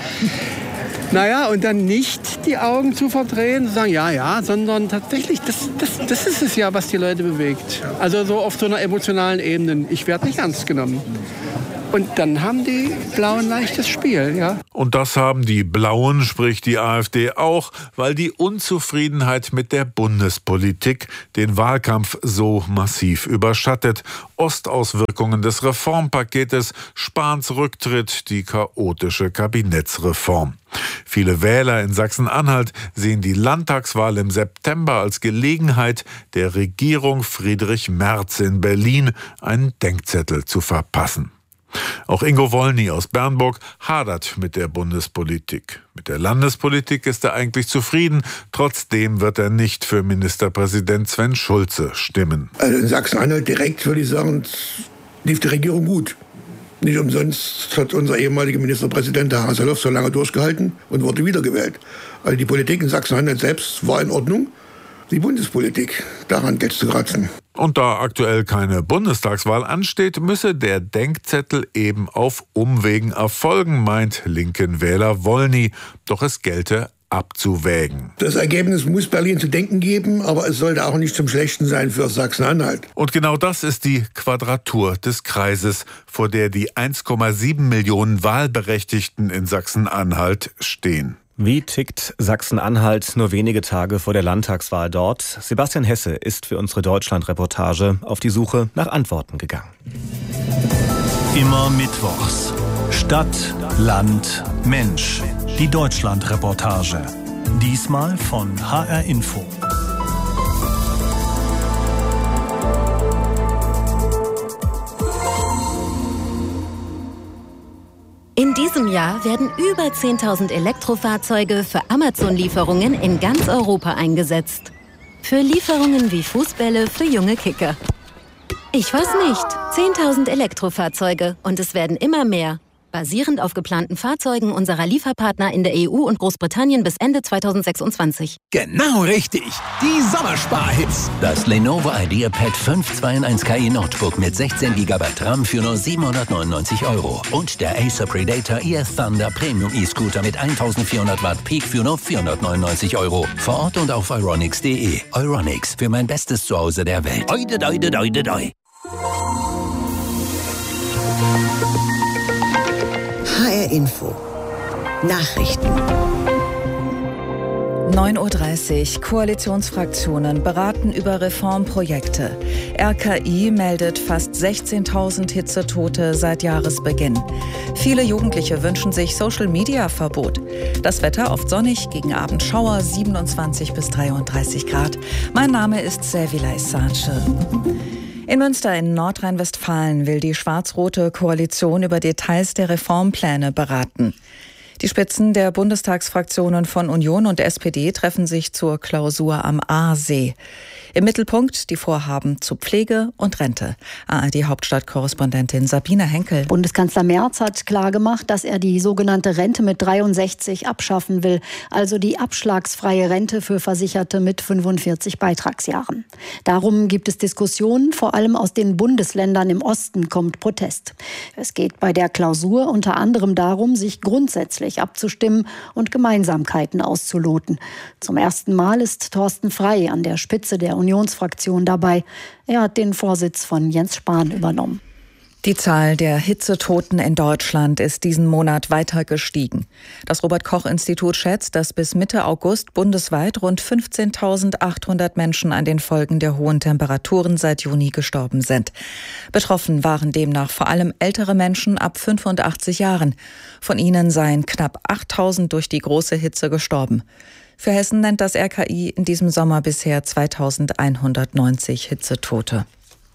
Naja, und dann nicht die Augen zu verdrehen, zu sagen, ja, ja, sondern tatsächlich, das, das, das ist es ja, was die Leute bewegt. Also so auf so einer emotionalen Ebene. Ich werde nicht ernst genommen. Und dann haben die Blauen leichtes Spiel, ja. Und das haben die Blauen, sprich die AfD, auch, weil die Unzufriedenheit mit der Bundespolitik den Wahlkampf so massiv überschattet. Ostauswirkungen des Reformpaketes, Spahns Rücktritt, die chaotische Kabinettsreform. Viele Wähler in Sachsen-Anhalt sehen die Landtagswahl im September als Gelegenheit, der Regierung Friedrich Merz in Berlin einen Denkzettel zu verpassen. Auch Ingo Wollny aus Bernburg hadert mit der Bundespolitik. Mit der Landespolitik ist er eigentlich zufrieden. Trotzdem wird er nicht für Ministerpräsident Sven Schulze stimmen. Also in Sachsen-Anhalt direkt würde ich sagen, lief die Regierung gut. Nicht umsonst hat unser ehemaliger Ministerpräsident, der Haseloff, so lange durchgehalten und wurde wiedergewählt. Also die Politik in Sachsen-Anhalt selbst war in Ordnung. Die Bundespolitik, daran geht's zu kratzen. Und da aktuell keine Bundestagswahl ansteht, müsse der Denkzettel eben auf Umwegen erfolgen, meint linken Wähler Wollny. Doch es gelte abzuwägen. Das Ergebnis muss Berlin zu denken geben, aber es sollte auch nicht zum Schlechten sein für Sachsen-Anhalt. Und genau das ist die Quadratur des Kreises, vor der die eins Komma sieben Millionen Wahlberechtigten in Sachsen-Anhalt stehen. Wie tickt Sachsen-Anhalt nur wenige Tage vor der Landtagswahl dort? Sebastian Hesse ist für unsere Deutschland-Reportage auf die Suche nach Antworten gegangen. Immer mittwochs. Stadt, Land, Mensch. Die Deutschland-Reportage. Diesmal von H R Info. In diesem Jahr werden über zehntausend Elektrofahrzeuge für Amazon-Lieferungen in ganz Europa eingesetzt. Für Lieferungen wie Fußbälle für junge Kicker. Ich weiß nicht, zehntausend Elektrofahrzeuge und es werden immer mehr. Basierend auf geplanten Fahrzeugen unserer Lieferpartner in der E U und Großbritannien bis Ende zweitausendsechsundzwanzig. Genau richtig. Die Sommersparhits. Das Lenovo IdeaPad fünf zwei in eins K I Notebook mit sechzehn Gigabyte RAM für nur siebenhundertneunundneunzig Euro. Und der Acer Predator E S Thunder Premium E-Scooter mit eintausendvierhundert Watt Peak für nur vierhundertneunundneunzig Euro. Vor Ort und auf euronics punkt de. Euronics, für mein bestes Zuhause der Welt. Oide, oide, oide, oide. H R Info. Nachrichten. neun Uhr dreißig. Koalitionsfraktionen beraten über Reformprojekte. R K I meldet fast sechzehntausend Hitzetote seit Jahresbeginn. Viele Jugendliche wünschen sich Social-Media-Verbot. Das Wetter oft sonnig, gegen Abend Schauer, siebenundzwanzig bis dreiunddreißig Grad. Mein Name ist Servilay Sace. In Münster in Nordrhein-Westfalen will die schwarz-rote Koalition über Details der Reformpläne beraten. Die Spitzen der Bundestagsfraktionen von Union und S P D treffen sich zur Klausur am Aasee. Im Mittelpunkt die Vorhaben zu Pflege und Rente. A R D-Hauptstadtkorrespondentin Sabine Henkel. Bundeskanzler Merz hat klargemacht, dass er die sogenannte Rente mit dreiundsechzig abschaffen will, also die abschlagsfreie Rente für Versicherte mit fünfundvierzig Beitragsjahren. Darum gibt es Diskussionen, vor allem aus den Bundesländern im Osten kommt Protest. Es geht bei der Klausur unter anderem darum, sich grundsätzlich abzustimmen und Gemeinsamkeiten auszuloten. Zum ersten Mal ist Thorsten Frey an der Spitze der Unionsfraktion dabei. Er hat den Vorsitz von Jens Spahn übernommen. Die Zahl der Hitzetoten in Deutschland ist diesen Monat weiter gestiegen. Das Robert-Koch-Institut schätzt, dass bis Mitte August bundesweit rund fünfzehntausendachthundert Menschen an den Folgen der hohen Temperaturen seit Juni gestorben sind. Betroffen waren demnach vor allem ältere Menschen ab fünfundachtzig Jahren. Von ihnen seien knapp achttausend durch die große Hitze gestorben. Für Hessen nennt das R K I in diesem Sommer bisher zweitausendeinhundertneunzig Hitzetote.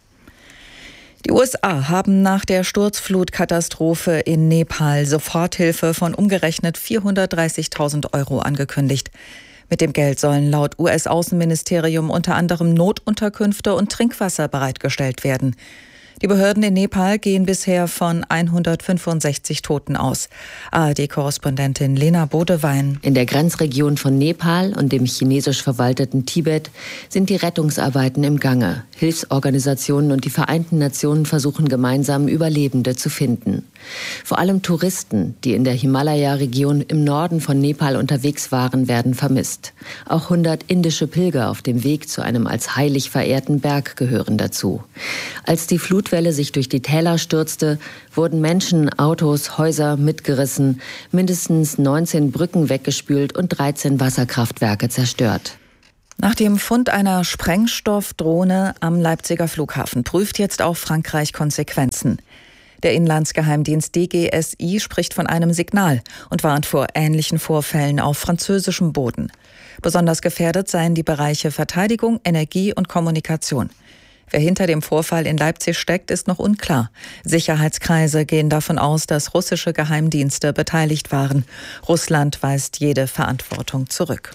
Die U S A haben nach der Sturzflutkatastrophe in Nepal Soforthilfe von umgerechnet vierhundertdreißigtausend Euro angekündigt. Mit dem Geld sollen laut U S-Außenministerium unter anderem Notunterkünfte und Trinkwasser bereitgestellt werden. Die Behörden in Nepal gehen bisher von hundertfünfundsechzig Toten aus. A R D-Korrespondentin Lena Bodewein. In der Grenzregion von Nepal und dem chinesisch verwalteten Tibet sind die Rettungsarbeiten im Gange. Hilfsorganisationen und die Vereinten Nationen versuchen gemeinsam, Überlebende zu finden. Vor allem Touristen, die in der Himalaya-Region im Norden von Nepal unterwegs waren, werden vermisst. Auch hundert indische Pilger auf dem Weg zu einem als heilig verehrten Berg gehören dazu. Als die Flutwelle sich durch die Täler stürzte, wurden Menschen, Autos, Häuser mitgerissen, mindestens neunzehn Brücken weggespült und dreizehn Wasserkraftwerke zerstört. Nach dem Fund einer Sprengstoffdrohne am Leipziger Flughafen prüft jetzt auch Frankreich Konsequenzen. Der Inlandsgeheimdienst D G S I spricht von einem Signal und warnt vor ähnlichen Vorfällen auf französischem Boden. Besonders gefährdet seien die Bereiche Verteidigung, Energie und Kommunikation. Wer hinter dem Vorfall in Leipzig steckt, ist noch unklar. Sicherheitskreise gehen davon aus, dass russische Geheimdienste beteiligt waren. Russland weist jede Verantwortung zurück.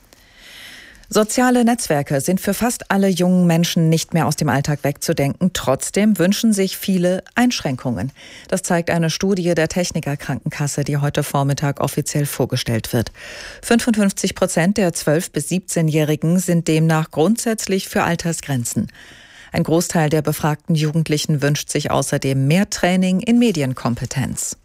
Soziale Netzwerke sind für fast alle jungen Menschen nicht mehr aus dem Alltag wegzudenken. Trotzdem wünschen sich viele Einschränkungen. Das zeigt eine Studie der Techniker Krankenkasse, die heute Vormittag offiziell vorgestellt wird. fünfundfünfzig Prozent der zwölf- bis siebzehnjährigen sind demnach grundsätzlich für Altersgrenzen. Ein Großteil der befragten Jugendlichen wünscht sich außerdem mehr Training in Medienkompetenz.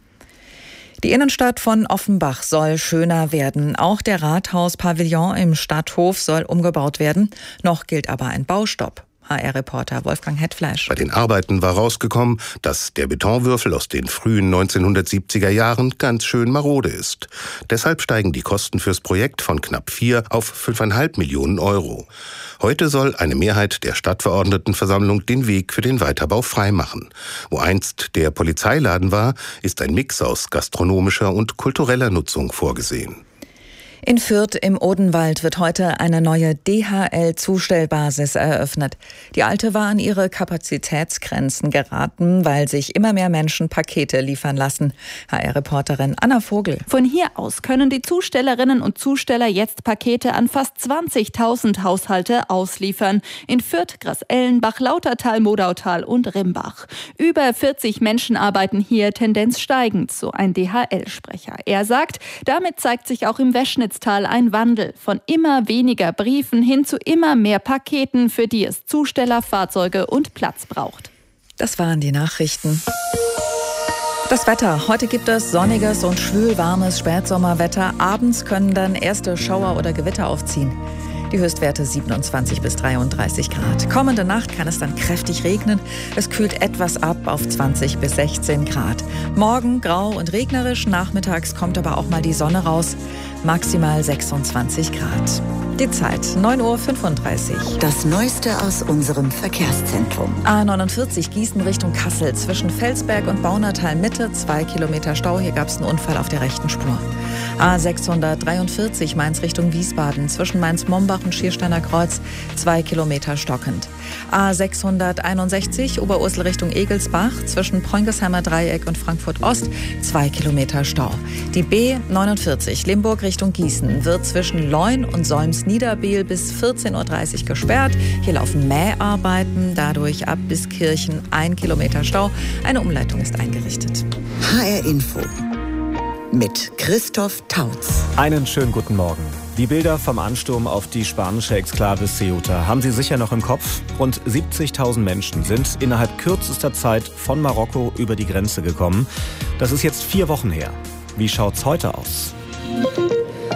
Die Innenstadt von Offenbach soll schöner werden. Auch der Rathaus-Pavillon im Stadthof soll umgebaut werden. Noch gilt aber ein Baustopp. H R-Reporter Wolfgang Hetfleisch. Bei den Arbeiten war rausgekommen, dass der Betonwürfel aus den frühen neunzehnhundertsiebziger Jahren ganz schön marode ist. Deshalb steigen die Kosten fürs Projekt von knapp vier auf fünfeinhalb Millionen Euro. Heute soll eine Mehrheit der Stadtverordnetenversammlung den Weg für den Weiterbau freimachen. Wo einst der Polizeiladen war, ist ein Mix aus gastronomischer und kultureller Nutzung vorgesehen. In Fürth im Odenwald wird heute eine neue D H L-Zustellbasis eröffnet. Die alte war an ihre Kapazitätsgrenzen geraten, weil sich immer mehr Menschen Pakete liefern lassen. H R-Reporterin Anna Vogel. Von hier aus können die Zustellerinnen und Zusteller jetzt Pakete an fast zwanzigtausend Haushalte ausliefern. In Fürth, Grasellenbach, Lautertal, Modautal und Rimbach. Über vierzig Menschen arbeiten hier, Tendenz steigend, so ein D H L-Sprecher. Er sagt, damit zeigt sich auch im Weschnitztal ein Wandel von immer weniger Briefen hin zu immer mehr Paketen, für die es Zusteller, Fahrzeuge und Platz braucht. Das waren die Nachrichten. Das Wetter. Heute gibt es sonniges und schwülwarmes Spätsommerwetter. Abends können dann erste Schauer oder Gewitter aufziehen. Die Höchstwerte siebenundzwanzig bis dreiunddreißig Grad. Kommende Nacht kann es dann kräftig regnen. Es kühlt etwas ab auf zwanzig bis sechzehn Grad. Morgen grau und regnerisch. Nachmittags kommt aber auch mal die Sonne raus. Maximal sechsundzwanzig Grad. Die Zeit neun Uhr fünfunddreißig. Das Neueste aus unserem Verkehrszentrum. A neunundvierzig Gießen Richtung Kassel. Zwischen Felsberg und Baunatal Mitte. Zwei Kilometer Stau. Hier gab es einen Unfall auf der rechten Spur. A sechshundertdreiundvierzig Mainz Richtung Wiesbaden. Zwischen Mainz-Mombach und Schiersteiner Kreuz. Zwei Kilometer stockend. A sechshunderteinundsechzig Oberursel Richtung Egelsbach. Zwischen Preungesheimer Dreieck und Frankfurt Ost. Zwei Kilometer Stau. Die B neunundvierzig Limburg Richtung Gießen wird zwischen Leun und Solms-Niederbiel bis vierzehn Uhr dreißig gesperrt. Hier laufen Mäharbeiten, dadurch ab bis Kirchen ein Kilometer Stau. Eine Umleitung ist eingerichtet. H R Info mit Christoph Tautz. Einen schönen guten Morgen. Die Bilder vom Ansturm auf die spanische Exklave Ceuta haben Sie sicher noch im Kopf. Rund siebzigtausend Menschen sind innerhalb kürzester Zeit von Marokko über die Grenze gekommen. Das ist jetzt vier Wochen her. Wie schaut's heute aus?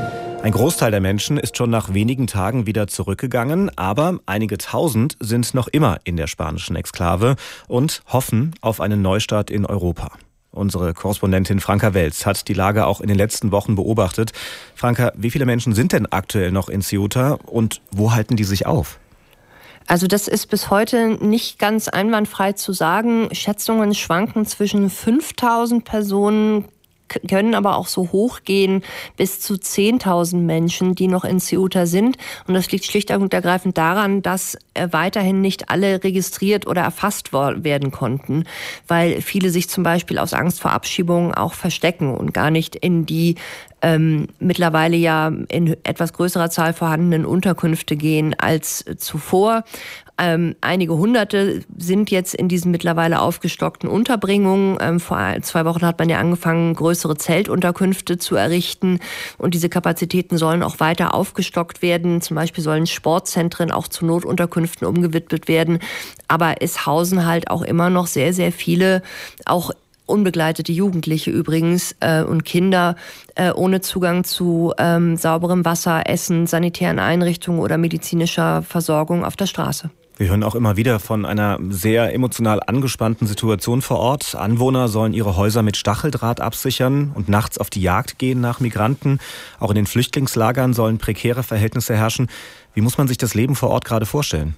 Ein Großteil der Menschen ist schon nach wenigen Tagen wieder zurückgegangen, aber einige Tausend sind noch immer in der spanischen Exklave und hoffen auf einen Neustart in Europa. Unsere Korrespondentin Franka Welz hat die Lage auch in den letzten Wochen beobachtet. Franka, wie viele Menschen sind denn aktuell noch in Ceuta und wo halten die sich auf? Also das ist bis heute nicht ganz einwandfrei zu sagen. Schätzungen schwanken zwischen fünftausend Personen, können aber auch so hoch gehen bis zu zehntausend Menschen, die noch in Ceuta sind. Und das liegt schlicht und ergreifend daran, dass weiterhin nicht alle registriert oder erfasst werden konnten, weil viele sich zum Beispiel aus Angst vor Abschiebungen auch verstecken und gar nicht in die ähm, mittlerweile ja in etwas größerer Zahl vorhandenen Unterkünfte gehen als zuvor. Ähm, einige Hunderte sind jetzt in diesen mittlerweile aufgestockten Unterbringungen. Ähm, vor zwei Wochen hat man ja angefangen, größere Zeltunterkünfte zu errichten. Und diese Kapazitäten sollen auch weiter aufgestockt werden. Zum Beispiel sollen Sportzentren auch zu Notunterkünften umgewidmet werden. Aber es hausen halt auch immer noch sehr, sehr viele, auch unbegleitete Jugendliche übrigens äh, und Kinder äh, ohne Zugang zu ähm, sauberem Wasser, Essen, sanitären Einrichtungen oder medizinischer Versorgung auf der Straße. Wir hören auch immer wieder von einer sehr emotional angespannten Situation vor Ort. Anwohner sollen ihre Häuser mit Stacheldraht absichern und nachts auf die Jagd gehen nach Migranten. Auch in den Flüchtlingslagern sollen prekäre Verhältnisse herrschen. Wie muss man sich das Leben vor Ort gerade vorstellen?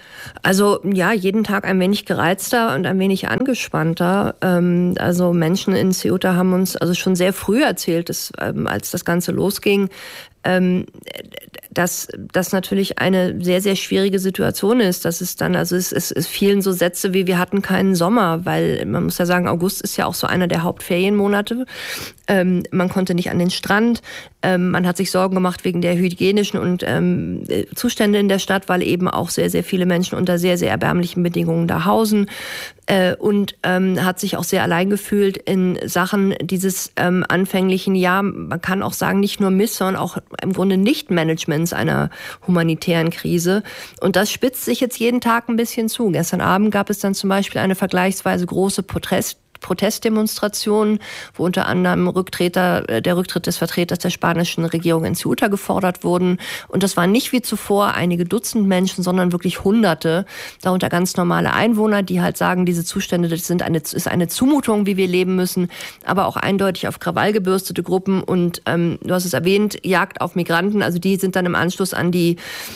Also ja, jeden Tag ein wenig gereizter und ein wenig angespannter. Ähm, also Menschen in Ceuta haben uns also schon sehr früh erzählt, dass, ähm, als das Ganze losging, ähm, dass das natürlich eine sehr, sehr schwierige Situation ist. Dass es dann, also es, es, es fielen so Sätze wie, wir hatten keinen Sommer, weil man muss ja sagen, August ist ja auch so einer der Hauptferienmonate. Ähm, man konnte nicht an den Strand. Ähm, man hat sich Sorgen gemacht wegen der hygienischen und ähm, Zustände in der Stadt, weil eben auch sehr, sehr viele Menschen unter sehr, sehr erbärmlichen Bedingungen da hausen. Äh, und ähm, hat sich auch sehr allein gefühlt in Sachen dieses ähm, anfänglichen, ja, man kann auch sagen, nicht nur Miss, sondern auch im Grunde Nicht-Managements einer humanitären Krise. Und das spitzt sich jetzt jeden Tag ein bisschen zu. Gestern Abend gab es dann zum Beispiel eine vergleichsweise große Protest Protestdemonstrationen, wo unter anderem Rücktreter, der Rücktritt des Vertreters der spanischen Regierung in Ceuta gefordert wurden. Und das waren nicht wie zuvor einige Dutzend Menschen, sondern wirklich Hunderte, darunter ganz normale Einwohner, die halt sagen, diese Zustände, das sind eine, ist eine Zumutung, wie wir leben müssen, aber auch eindeutig auf Krawall gebürstete Gruppen. Und ähm, du hast es erwähnt, Jagd auf Migranten, also die sind dann im Anschluss an die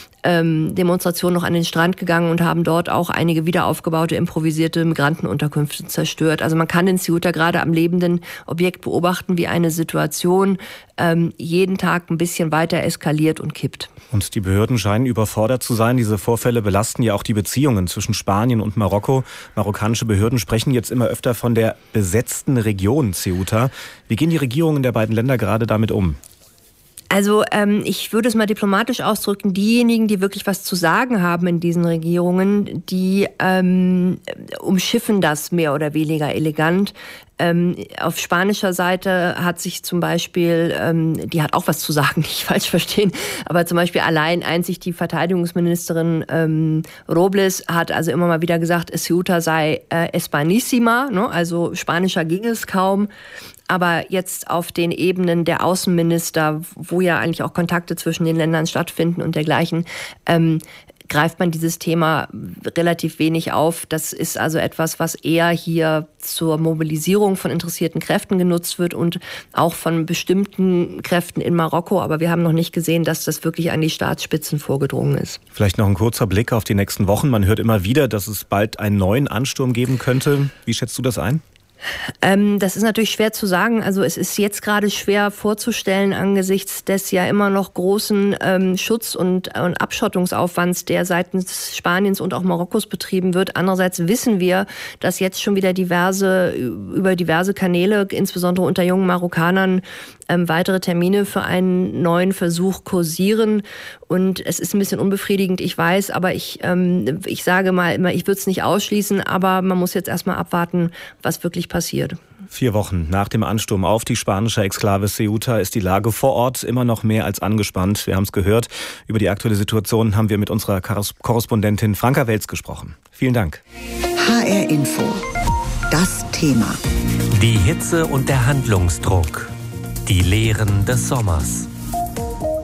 Ähm, Demonstration noch an den Strand gegangen und haben dort auch einige wiederaufgebaute, improvisierte Migrantenunterkünfte zerstört. Also man kann in Ceuta gerade am lebenden Objekt beobachten, wie eine Situation ähm, jeden Tag ein bisschen weiter eskaliert und kippt. Und die Behörden scheinen überfordert zu sein. Diese Vorfälle belasten ja auch die Beziehungen zwischen Spanien und Marokko. Marokkanische Behörden sprechen jetzt immer öfter von der besetzten Region Ceuta. Wie gehen die Regierungen der beiden Länder gerade damit um? Also ähm, ich würde es mal diplomatisch ausdrücken, diejenigen, die wirklich was zu sagen haben in diesen Regierungen, die ähm, umschiffen das mehr oder weniger elegant. Ähm, auf spanischer Seite hat sich zum Beispiel, ähm, die hat auch was zu sagen, nicht falsch verstehen, aber zum Beispiel allein einzig die Verteidigungsministerin ähm, Robles hat also immer mal wieder gesagt, Ceuta sei äh, Espanísima, ne? Also spanischer ging es kaum. Aber jetzt auf den Ebenen der Außenminister, wo ja eigentlich auch Kontakte zwischen den Ländern stattfinden und dergleichen, ähm, greift man dieses Thema relativ wenig auf. Das ist also etwas, was eher hier zur Mobilisierung von interessierten Kräften genutzt wird und auch von bestimmten Kräften in Marokko. Aber wir haben noch nicht gesehen, dass das wirklich an die Staatsspitzen vorgedrungen ist. Vielleicht noch ein kurzer Blick auf die nächsten Wochen. Man hört immer wieder, dass es bald einen neuen Ansturm geben könnte. Wie schätzt du das ein? Ähm, das ist natürlich schwer zu sagen. Also es ist jetzt gerade schwer vorzustellen angesichts des ja immer noch großen ähm, Schutz- und, und Abschottungsaufwands, der seitens Spaniens und auch Marokkos betrieben wird. Andererseits wissen wir, dass jetzt schon wieder diverse über diverse Kanäle, insbesondere unter jungen Marokkanern, ähm, weitere Termine für einen neuen Versuch kursieren. Und es ist ein bisschen unbefriedigend, ich weiß, aber ich, ähm, ich sage mal immer, ich würde es nicht ausschließen, aber man muss jetzt erstmal abwarten, was wirklich passiert. Vier Wochen nach dem Ansturm auf die spanische Exklave Ceuta ist die Lage vor Ort immer noch mehr als angespannt. Wir haben es gehört. Über die aktuelle Situation haben wir mit unserer Korrespondentin Franka Welz gesprochen. Vielen Dank. H R Info. Das Thema. Die Hitze und der Handlungsdruck. Die Lehren des Sommers.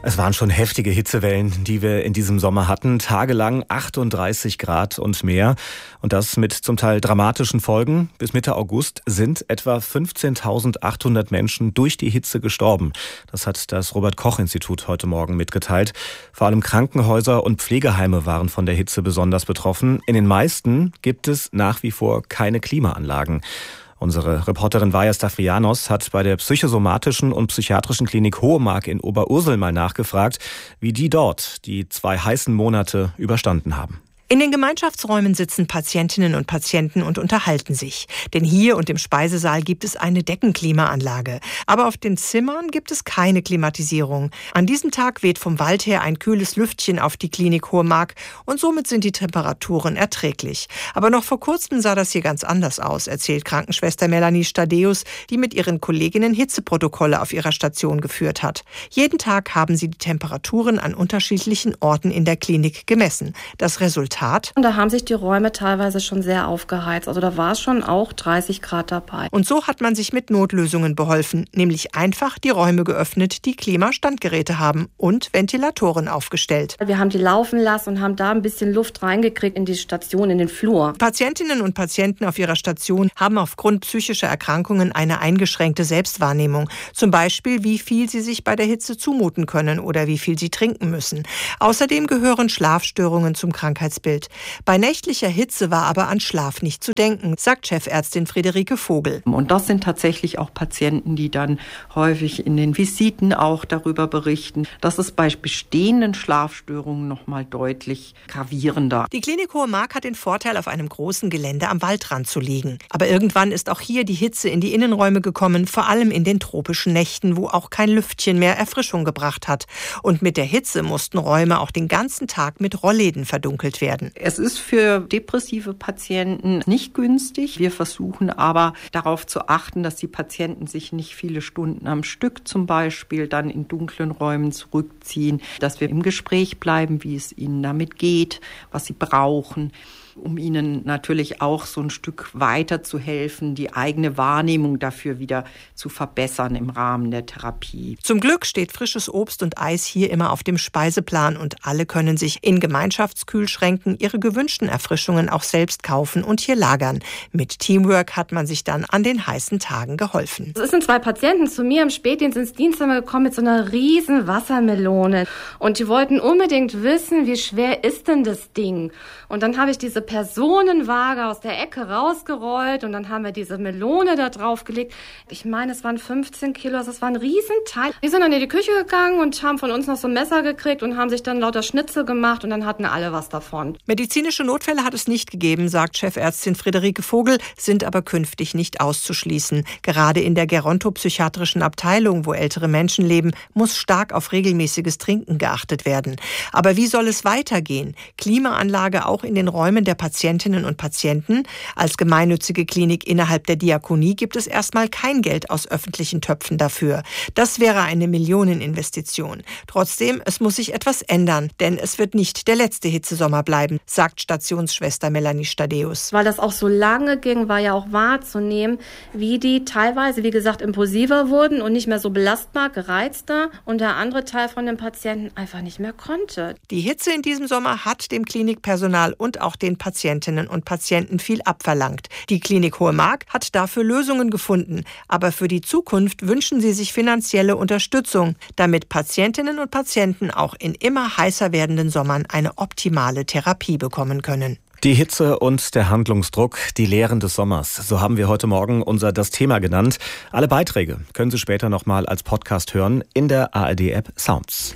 Es waren schon heftige Hitzewellen, die wir in diesem Sommer hatten. Tagelang achtunddreißig Grad und mehr. Und das mit zum Teil dramatischen Folgen. Bis Mitte August sind etwa fünfzehntausendachthundert Menschen durch die Hitze gestorben. Das hat das Robert-Koch-Institut heute Morgen mitgeteilt. Vor allem Krankenhäuser und Pflegeheime waren von der Hitze besonders betroffen. In den meisten gibt es nach wie vor keine Klimaanlagen. Unsere Reporterin Vaja Stavrianos hat bei der psychosomatischen und psychiatrischen Klinik Hohemark in Oberursel mal nachgefragt, wie die dort die zwei heißen Monate überstanden haben. In den Gemeinschaftsräumen sitzen Patientinnen und Patienten und unterhalten sich. Denn hier und im Speisesaal gibt es eine Deckenklimaanlage. Aber auf den Zimmern gibt es keine Klimatisierung. An diesem Tag weht vom Wald her ein kühles Lüftchen auf die Klinik Hohemark und somit sind die Temperaturen erträglich. Aber noch vor kurzem sah das hier ganz anders aus, erzählt Krankenschwester Melanie Stadeus, die mit ihren Kolleginnen Hitzeprotokolle auf ihrer Station geführt hat. Jeden Tag haben sie die Temperaturen an unterschiedlichen Orten in der Klinik gemessen. Das Resultat: Und da haben sich die Räume teilweise schon sehr aufgeheizt. Also da war es schon auch dreißig Grad dabei. Und so hat man sich mit Notlösungen beholfen, nämlich einfach die Räume geöffnet, die Klimastandgeräte haben und Ventilatoren aufgestellt. Wir haben die laufen lassen und haben da ein bisschen Luft reingekriegt in die Station, in den Flur. Patientinnen und Patienten auf ihrer Station haben aufgrund psychischer Erkrankungen eine eingeschränkte Selbstwahrnehmung. Zum Beispiel, wie viel sie sich bei der Hitze zumuten können oder wie viel sie trinken müssen. Außerdem gehören Schlafstörungen zum Krankheitsbild. Bei nächtlicher Hitze war aber an Schlaf nicht zu denken, sagt Chefärztin Friederike Vogel. Und das sind tatsächlich auch Patienten, die dann häufig in den Visiten auch darüber berichten. Das ist bei bestehenden Schlafstörungen noch mal deutlich gravierender. Die Klinik Hohemark hat den Vorteil, auf einem großen Gelände am Waldrand zu liegen. Aber irgendwann ist auch hier die Hitze in die Innenräume gekommen, vor allem in den tropischen Nächten, wo auch kein Lüftchen mehr Erfrischung gebracht hat. Und mit der Hitze mussten Räume auch den ganzen Tag mit Rollläden verdunkelt werden. Es ist für depressive Patienten nicht günstig. Wir versuchen aber darauf zu achten, dass die Patienten sich nicht viele Stunden am Stück zum Beispiel dann in dunklen Räumen zurückziehen, dass wir im Gespräch bleiben, wie es ihnen damit geht, was sie brauchen, um ihnen natürlich auch so ein Stück weiter zu helfen, die eigene Wahrnehmung dafür wieder zu verbessern im Rahmen der Therapie. Zum Glück steht frisches Obst und Eis hier immer auf dem Speiseplan und alle können sich in Gemeinschaftskühlschränken ihre gewünschten Erfrischungen auch selbst kaufen und hier lagern. Mit Teamwork hat man sich dann an den heißen Tagen geholfen. Es sind zwei Patienten zu mir im Spätdienst ins Dienstzimmer gekommen mit so einer riesen Wassermelone und die wollten unbedingt wissen, wie schwer ist denn das Ding? Und dann habe ich diese Personenwaage aus der Ecke rausgerollt und dann haben wir diese Melone da drauf gelegt. Ich meine, es waren fünfzehn Kilo, das war ein Riesenteil. Die sind dann in die Küche gegangen und haben von uns noch so ein Messer gekriegt und haben sich dann lauter Schnitzel gemacht und dann hatten alle was davon. Medizinische Notfälle hat es nicht gegeben, sagt Chefärztin Friederike Vogel, sind aber künftig nicht auszuschließen. Gerade in der gerontopsychiatrischen Abteilung, wo ältere Menschen leben, muss stark auf regelmäßiges Trinken geachtet werden. Aber wie soll es weitergehen? Klimaanlage auch in den Räumen der Patientinnen und Patienten. Als gemeinnützige Klinik innerhalb der Diakonie gibt es erstmal kein Geld aus öffentlichen Töpfen dafür. Das wäre eine Millioneninvestition. Trotzdem, es muss sich etwas ändern, denn es wird nicht der letzte Hitzesommer bleiben, sagt Stationsschwester Melanie Stadeus. Weil das auch so lange ging, war ja auch wahrzunehmen, wie die teilweise, wie gesagt, impulsiver wurden und nicht mehr so belastbar, gereizter und der andere Teil von den Patienten einfach nicht mehr konnte. Die Hitze in diesem Sommer hat dem Klinikpersonal und auch den Patientinnen und Patienten viel abverlangt. Die Klinik Hohemark hat dafür Lösungen gefunden. Aber für die Zukunft wünschen sie sich finanzielle Unterstützung, damit Patientinnen und Patienten auch in immer heißer werdenden Sommern eine optimale Therapie bekommen können. Die Hitze und der Handlungsdruck, die Lehren des Sommers. So haben wir heute Morgen unser Das Thema genannt. Alle Beiträge können Sie später nochmal als Podcast hören in der A R D-App Sounds.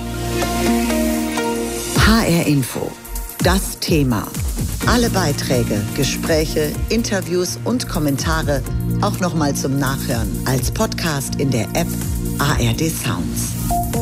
H R Info. Das Thema. Alle Beiträge, Gespräche, Interviews und Kommentare auch nochmal zum Nachhören als Podcast in der App A R D Sounds.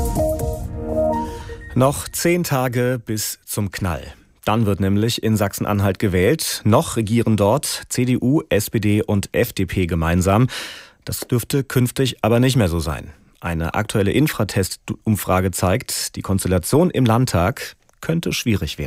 Noch zehn Tage bis zum Knall. Dann wird nämlich in Sachsen-Anhalt gewählt. Noch regieren dort C D U, S P D und F D P gemeinsam. Das dürfte künftig aber nicht mehr so sein. Eine aktuelle Infratest-Umfrage zeigt, die Konstellation im Landtag könnte schwierig werden.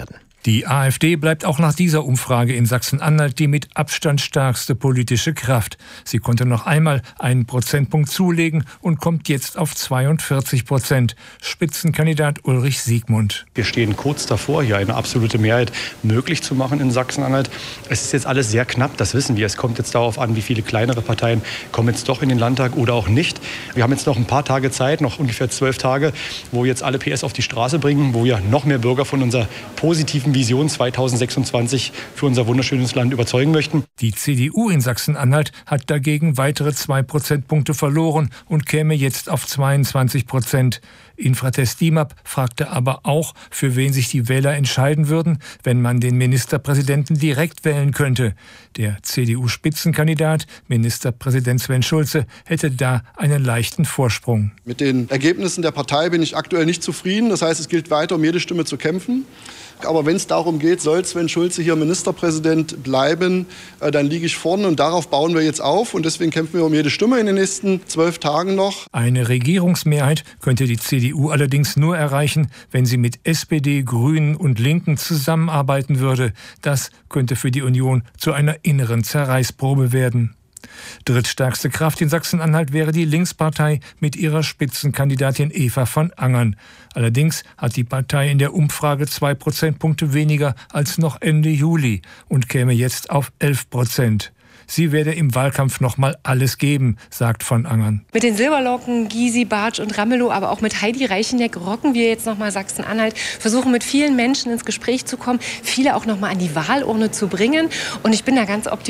Die AfD bleibt auch nach dieser Umfrage in Sachsen-Anhalt die mit Abstand stärkste politische Kraft. Sie konnte noch einmal einen Prozentpunkt zulegen und kommt jetzt auf zweiundvierzig Prozent. Spitzenkandidat Ulrich Siegmund. Wir stehen kurz davor, hier eine absolute Mehrheit möglich zu machen in Sachsen-Anhalt. Es ist jetzt alles sehr knapp, das wissen wir. Es kommt jetzt darauf an, wie viele kleinere Parteien kommen jetzt doch in den Landtag oder auch nicht. Wir haben jetzt noch ein paar Tage Zeit, noch ungefähr zwölf Tage, wo wir jetzt alle P S auf die Straße bringen, wo wir noch mehr Bürger von unserer positiven Vision zweitausendsechsundzwanzig für unser wunderschönes Land überzeugen möchten. Die C D U in Sachsen-Anhalt hat dagegen weitere zwei Prozentpunkte verloren und käme jetzt auf zweiundzwanzig Prozent. Infratest DIMAP fragte aber auch, für wen sich die Wähler entscheiden würden, wenn man den Ministerpräsidenten direkt wählen könnte. Der C D U-Spitzenkandidat, Ministerpräsident Sven Schulze, hätte da einen leichten Vorsprung. Mit den Ergebnissen der Partei bin ich aktuell nicht zufrieden. Das heißt, es gilt weiter, um jede Stimme zu kämpfen. Aber wenn es darum geht, soll Sven Schulze hier Ministerpräsident bleiben, dann liege ich vorne und darauf bauen wir jetzt auf. Und deswegen kämpfen wir um jede Stimme in den nächsten zwölf Tagen noch. Eine Regierungsmehrheit könnte die C D U allerdings nur erreichen, wenn sie mit S P D, Grünen und Linken zusammenarbeiten würde. Das könnte für die Union zu einer inneren Zerreißprobe werden. Drittstärkste Kraft in Sachsen-Anhalt wäre die Linkspartei mit ihrer Spitzenkandidatin Eva von Angern. Allerdings hat die Partei in der Umfrage zwei Prozentpunkte weniger als noch Ende Juli und käme jetzt auf elf Prozent. Sie werde im Wahlkampf noch mal alles geben, sagt von Angern. Mit den Silberlocken, Gysi, Bartsch und Ramelow, aber auch mit Heidi Reicheneck rocken wir jetzt noch mal Sachsen-Anhalt, versuchen mit vielen Menschen ins Gespräch zu kommen, viele auch noch mal an die Wahlurne zu bringen. Und ich bin da ganz optimistisch.